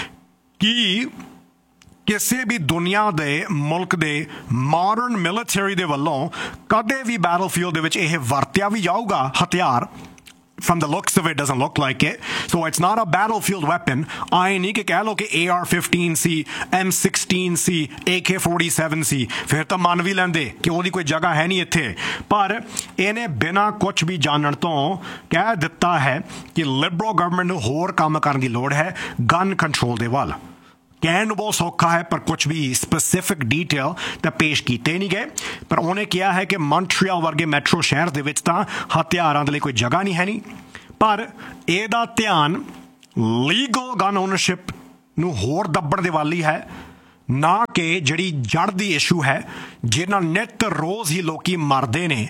ਕੀ ਕਿਸੇ ਵੀ ਦੁਨੀਆ ਦੇ ਮੁਲਕ ਦੇ ਮਾਡਰਨ ਮਿਲਟਰੀ ਦੇ ਵੱਲੋਂ ਕਦੇ ਵੀ ਬੈਟਲਫੀਲਡ ਦੇ ਵਿੱਚ ਇਹ ਵਰਤਿਆ ਵੀ ਜਾਊਗਾ ਹਥਿਆਰ। From the looks of it, doesn't look like it. So it's not a battlefield weapon. ਆਏ ਨਹੀਂ ਕਿ ਕਹਿ ਲਓ ਕਿ A R fifteen C, M sixteen C, A K forty-seven ਸੀ, ਫਿਰ ਤਾਂ ਮੰਨ ਵੀ ਲੈਂਦੇ ਕਿ ਉਹਦੀ ਕੋਈ ਜਗ੍ਹਾ ਹੈ ਨਹੀਂ ਇੱਥੇ। ਪਰ ਇਹਨੇ ਬਿਨਾਂ ਕੁਝ ਵੀ ਜਾਣਨ ਤੋਂ ਕਹਿ ਦਿੱਤਾ ਹੈ ਕਿ ਲਿਬਰਲ ਗਵਰਨਮੈਂਟ ਨੂੰ ਹੋਰ ਕੰਮ ਕਰਨ ਦੀ ਲੋੜ ਹੈ ਗਨ ਕੰਟਰੋਲ ਦੇ ਵੱਲ। ਕਹਿਣ ਨੂੰ ਬਹੁਤ ਸੌਖਾ ਹੈ ਪਰ ਕੁਝ ਵੀ ਸਪੈਸੀਫਿਕ ਡੀਟੇਲ ਤਾਂ ਪੇਸ਼ ਕੀਤੇ ਨਹੀਂ ਗਏ। ਪਰ ਉਹਨੇ ਕਿਹਾ ਹੈ ਕਿ ਮੌਂਟਰੀਅਲ ਵਰਗੇ ਮੈਟਰੋ ਸ਼ਹਿਰ ਦੇ ਵਿੱਚ ਤਾਂ ਹਥਿਆਰਾਂ ਦੇ ਲਈ ਕੋਈ ਜਗ੍ਹਾ ਨਹੀਂ ਹੈ ਨਹੀਂ। ਪਰ ਇਹਦਾ ਧਿਆਨ ਲੀਗਲ ਗਨ ਓਨਰਸ਼ਿਪ ਨੂੰ ਹੋਰ ਦੱਬਣ ਦੇ ਵੱਲ ਹੀ ਹੈ, ਨਾ ਕਿ ਜਿਹੜੀ ਜੜ ਦੀ ਇਸ਼ੂ ਹੈ ਜਿਹਨਾਂ ਨਿੱਤ ਰੋਜ਼ ਹੀ ਲੋਕੀ ਮਰਦੇ ਨੇ।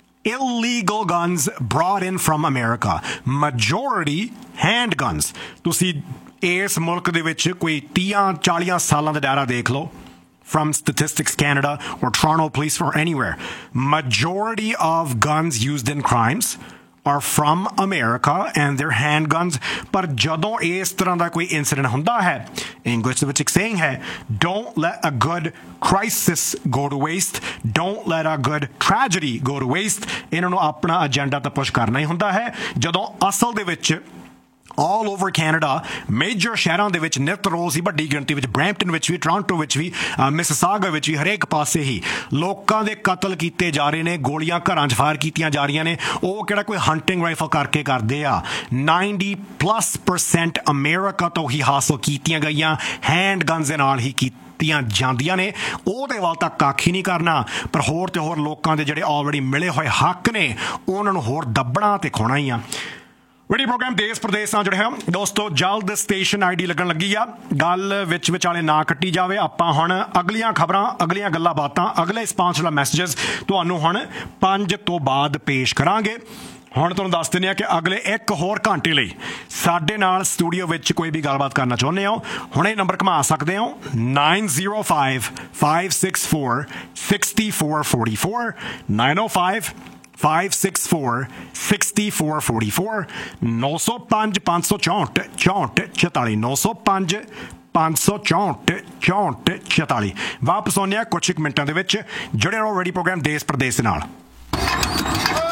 illegal guns brought in from America, majority handguns। ਤੁਸੀਂ ਇਸ ਮੁਲਕ ਦੇ ਵਿੱਚ ਕੋਈ ਤੀਹਾਂ ਚਾਲੀਆਂ ਸਾਲਾਂ ਦਾ ਡਾਟਾ ਦੇਖ ਲਓ from Statistics Canada or Toronto Police or anywhere, majority of guns used in crimes are from America and they're handguns। ਪਰ ਜਦੋਂ ਇਸ ਤਰ੍ਹਾਂ ਦਾ ਕੋਈ ਇਨਸੀਡੈਂਟ ਹੁੰਦਾ ਹੈ, ਇੰਗਲਿਸ਼ ਦੇ ਵਿੱਚ ਇੱਕ ਸੇਇੰਗ ਹੈ, don't let a good crisis go to waste, don't let a good tragedy go to waste। ਇਹਨਾਂ ਨੂੰ ਆਪਣਾ ਏਜੰਡਾ ਤਾਂ ਪੁਸ਼ ਕਰਨਾ ਹੀ ਹੁੰਦਾ ਹੈ। ਜਦੋਂ ਅਸਲ ਦੇ ਵਿੱਚ ਆਲ ਓਵਰ ਕੈਨੇਡਾ ਮੇਜਰ ਸ਼ਹਿਰਾਂ ਦੇ ਵਿੱਚ ਨਿੱਤ ਰੋਜ਼ ਹੀ ਵੱਡੀ ਗਿਣਤੀ ਵਿੱਚ, ਬਰੈਂਪਟਨ ਵਿੱਚ ਵੀ, ਟੋਰਾਂਟੋ ਵਿੱਚ ਵੀ, ਮਿਸਿਸਾਗਾ ਵਿੱਚ ਵੀ, ਹਰੇਕ ਪਾਸੇ ਹੀ ਲੋਕਾਂ ਦੇ ਕਤਲ ਕੀਤੇ ਜਾ ਰਹੇ ਨੇ, ਗੋਲੀਆਂ ਘਰਾਂ 'ਚ ਫਾਇਰ ਕੀਤੀਆਂ ਜਾ ਰਹੀਆਂ ਨੇ। ਉਹ ਕਿਹੜਾ ਕੋਈ ਹੰਟਿੰਗ ਰਾਈਫਲ ਕਰਕੇ ਕਰਦੇ ਆ, ਨਾਈਨਟੀ ਪਲੱਸ ਪਰਸੈਂਟ ਅਮਰੀਕਾ ਤੋਂ ਹੀ ਹਾਸਲ ਕੀਤੀਆਂ ਗਈਆਂ ਹੈਂਡ ਗਨਸ ਦੇ ਨਾਲ ਹੀ ਕੀਤੀਆਂ ਜਾਂਦੀਆਂ ਨੇ। ਉਹਦੇ ਵੱਲ ਤਾਂ ਕੱਖ ਹੀ ਨਹੀਂ ਕਰਨਾ, ਪਰ ਹੋਰ ਤੇ ਹੋਰ ਲੋਕਾਂ ਦੇ ਜਿਹੜੇ ਆਲਰੇਡੀ ਮਿਲੇ ਹੋਏ ਹੱਕ ਨੇ ਉਹਨਾਂ ਨੂੰ ਹੋਰ ਦੱਬਣਾ ਤੇ ਖੋਣਾ ਹੀ ਆ। ਵੀਡੀਓ ਪ੍ਰੋਗਰਾਮ ਦੇਸ਼ ਪ੍ਰਦੇਸ਼ ਨਾਲ ਜੁੜੇ ਹੋ ਦੋਸਤੋ। ਜਲਦ ਸਟੇਸ਼ਨ ਆਈਡੀ ਲੱਗਣ ਲੱਗੀ ਆ। ਗੱਲ ਵਿੱਚ ਵਿਚਾਲੇ ਨਾ ਕੱਟੀ ਜਾਵੇ। ਆਪਾਂ ਹੁਣ ਅਗਲੀਆਂ ਖਬਰਾਂ, ਅਗਲੀਆਂ ਗੱਲਾਂ ਬਾਤਾਂ, ਅਗਲੇ ਸਪਾਂਸਰ ਮੈਸੇजेस ਤੁਹਾਨੂੰ ਹੁਣ ਪੰਜ ਤੋਂ ਬਾਅਦ ਪੇਸ਼ ਕਰਾਂਗੇ। ਹੁਣ ਤੁਹਾਨੂੰ ਦੱਸ ਦਿੰਦੇ ਹਾਂ ਕਿ ਅਗਲੇ ਇੱਕ ਹੋਰ ਘੰਟੇ ਲਈ ਸਾਡੇ ਨਾਲ ਸਟੂਡੀਓ ਵਿੱਚ ਕੋਈ ਵੀ ਗੱਲਬਾਤ ਕਰਨਾ ਚਾਹੁੰਦੇ ਹੋ, ਹੁਣੇ ਨੰਬਰ ਘੁਮਾ ਸਕਦੇ ਹੋ nine zero five five six four six four four four nine ਓ five five six four six four four four ਨੌ ਸੌ ਪੰਜ ਪੰਜ ਸੌ ਚੌਂਹਠ ਚੌਂਹਠ ਚੁਤਾਲੀ ਨੌ ਸੌ ਪੰਜ ਪੰਜ ਸੌ ਚੌਂਹਠ ਚੌਂਹਠ ਚੁਤਾਲੀ। ਵਾਪਸ ਆਉਂਦੇ ਹਾਂ ਕੁਛ ਕੁ ਮਿੰਟਾਂ ਦੇ ਵਿੱਚ। ਜੁੜੇ ਰਹੋ ਰੇਡੀਓ ਪ੍ਰੋਗਰਾਮ ਦੇਸ਼ ਪ੍ਰਦੇਸ਼ ਦੇ ਨਾਲ।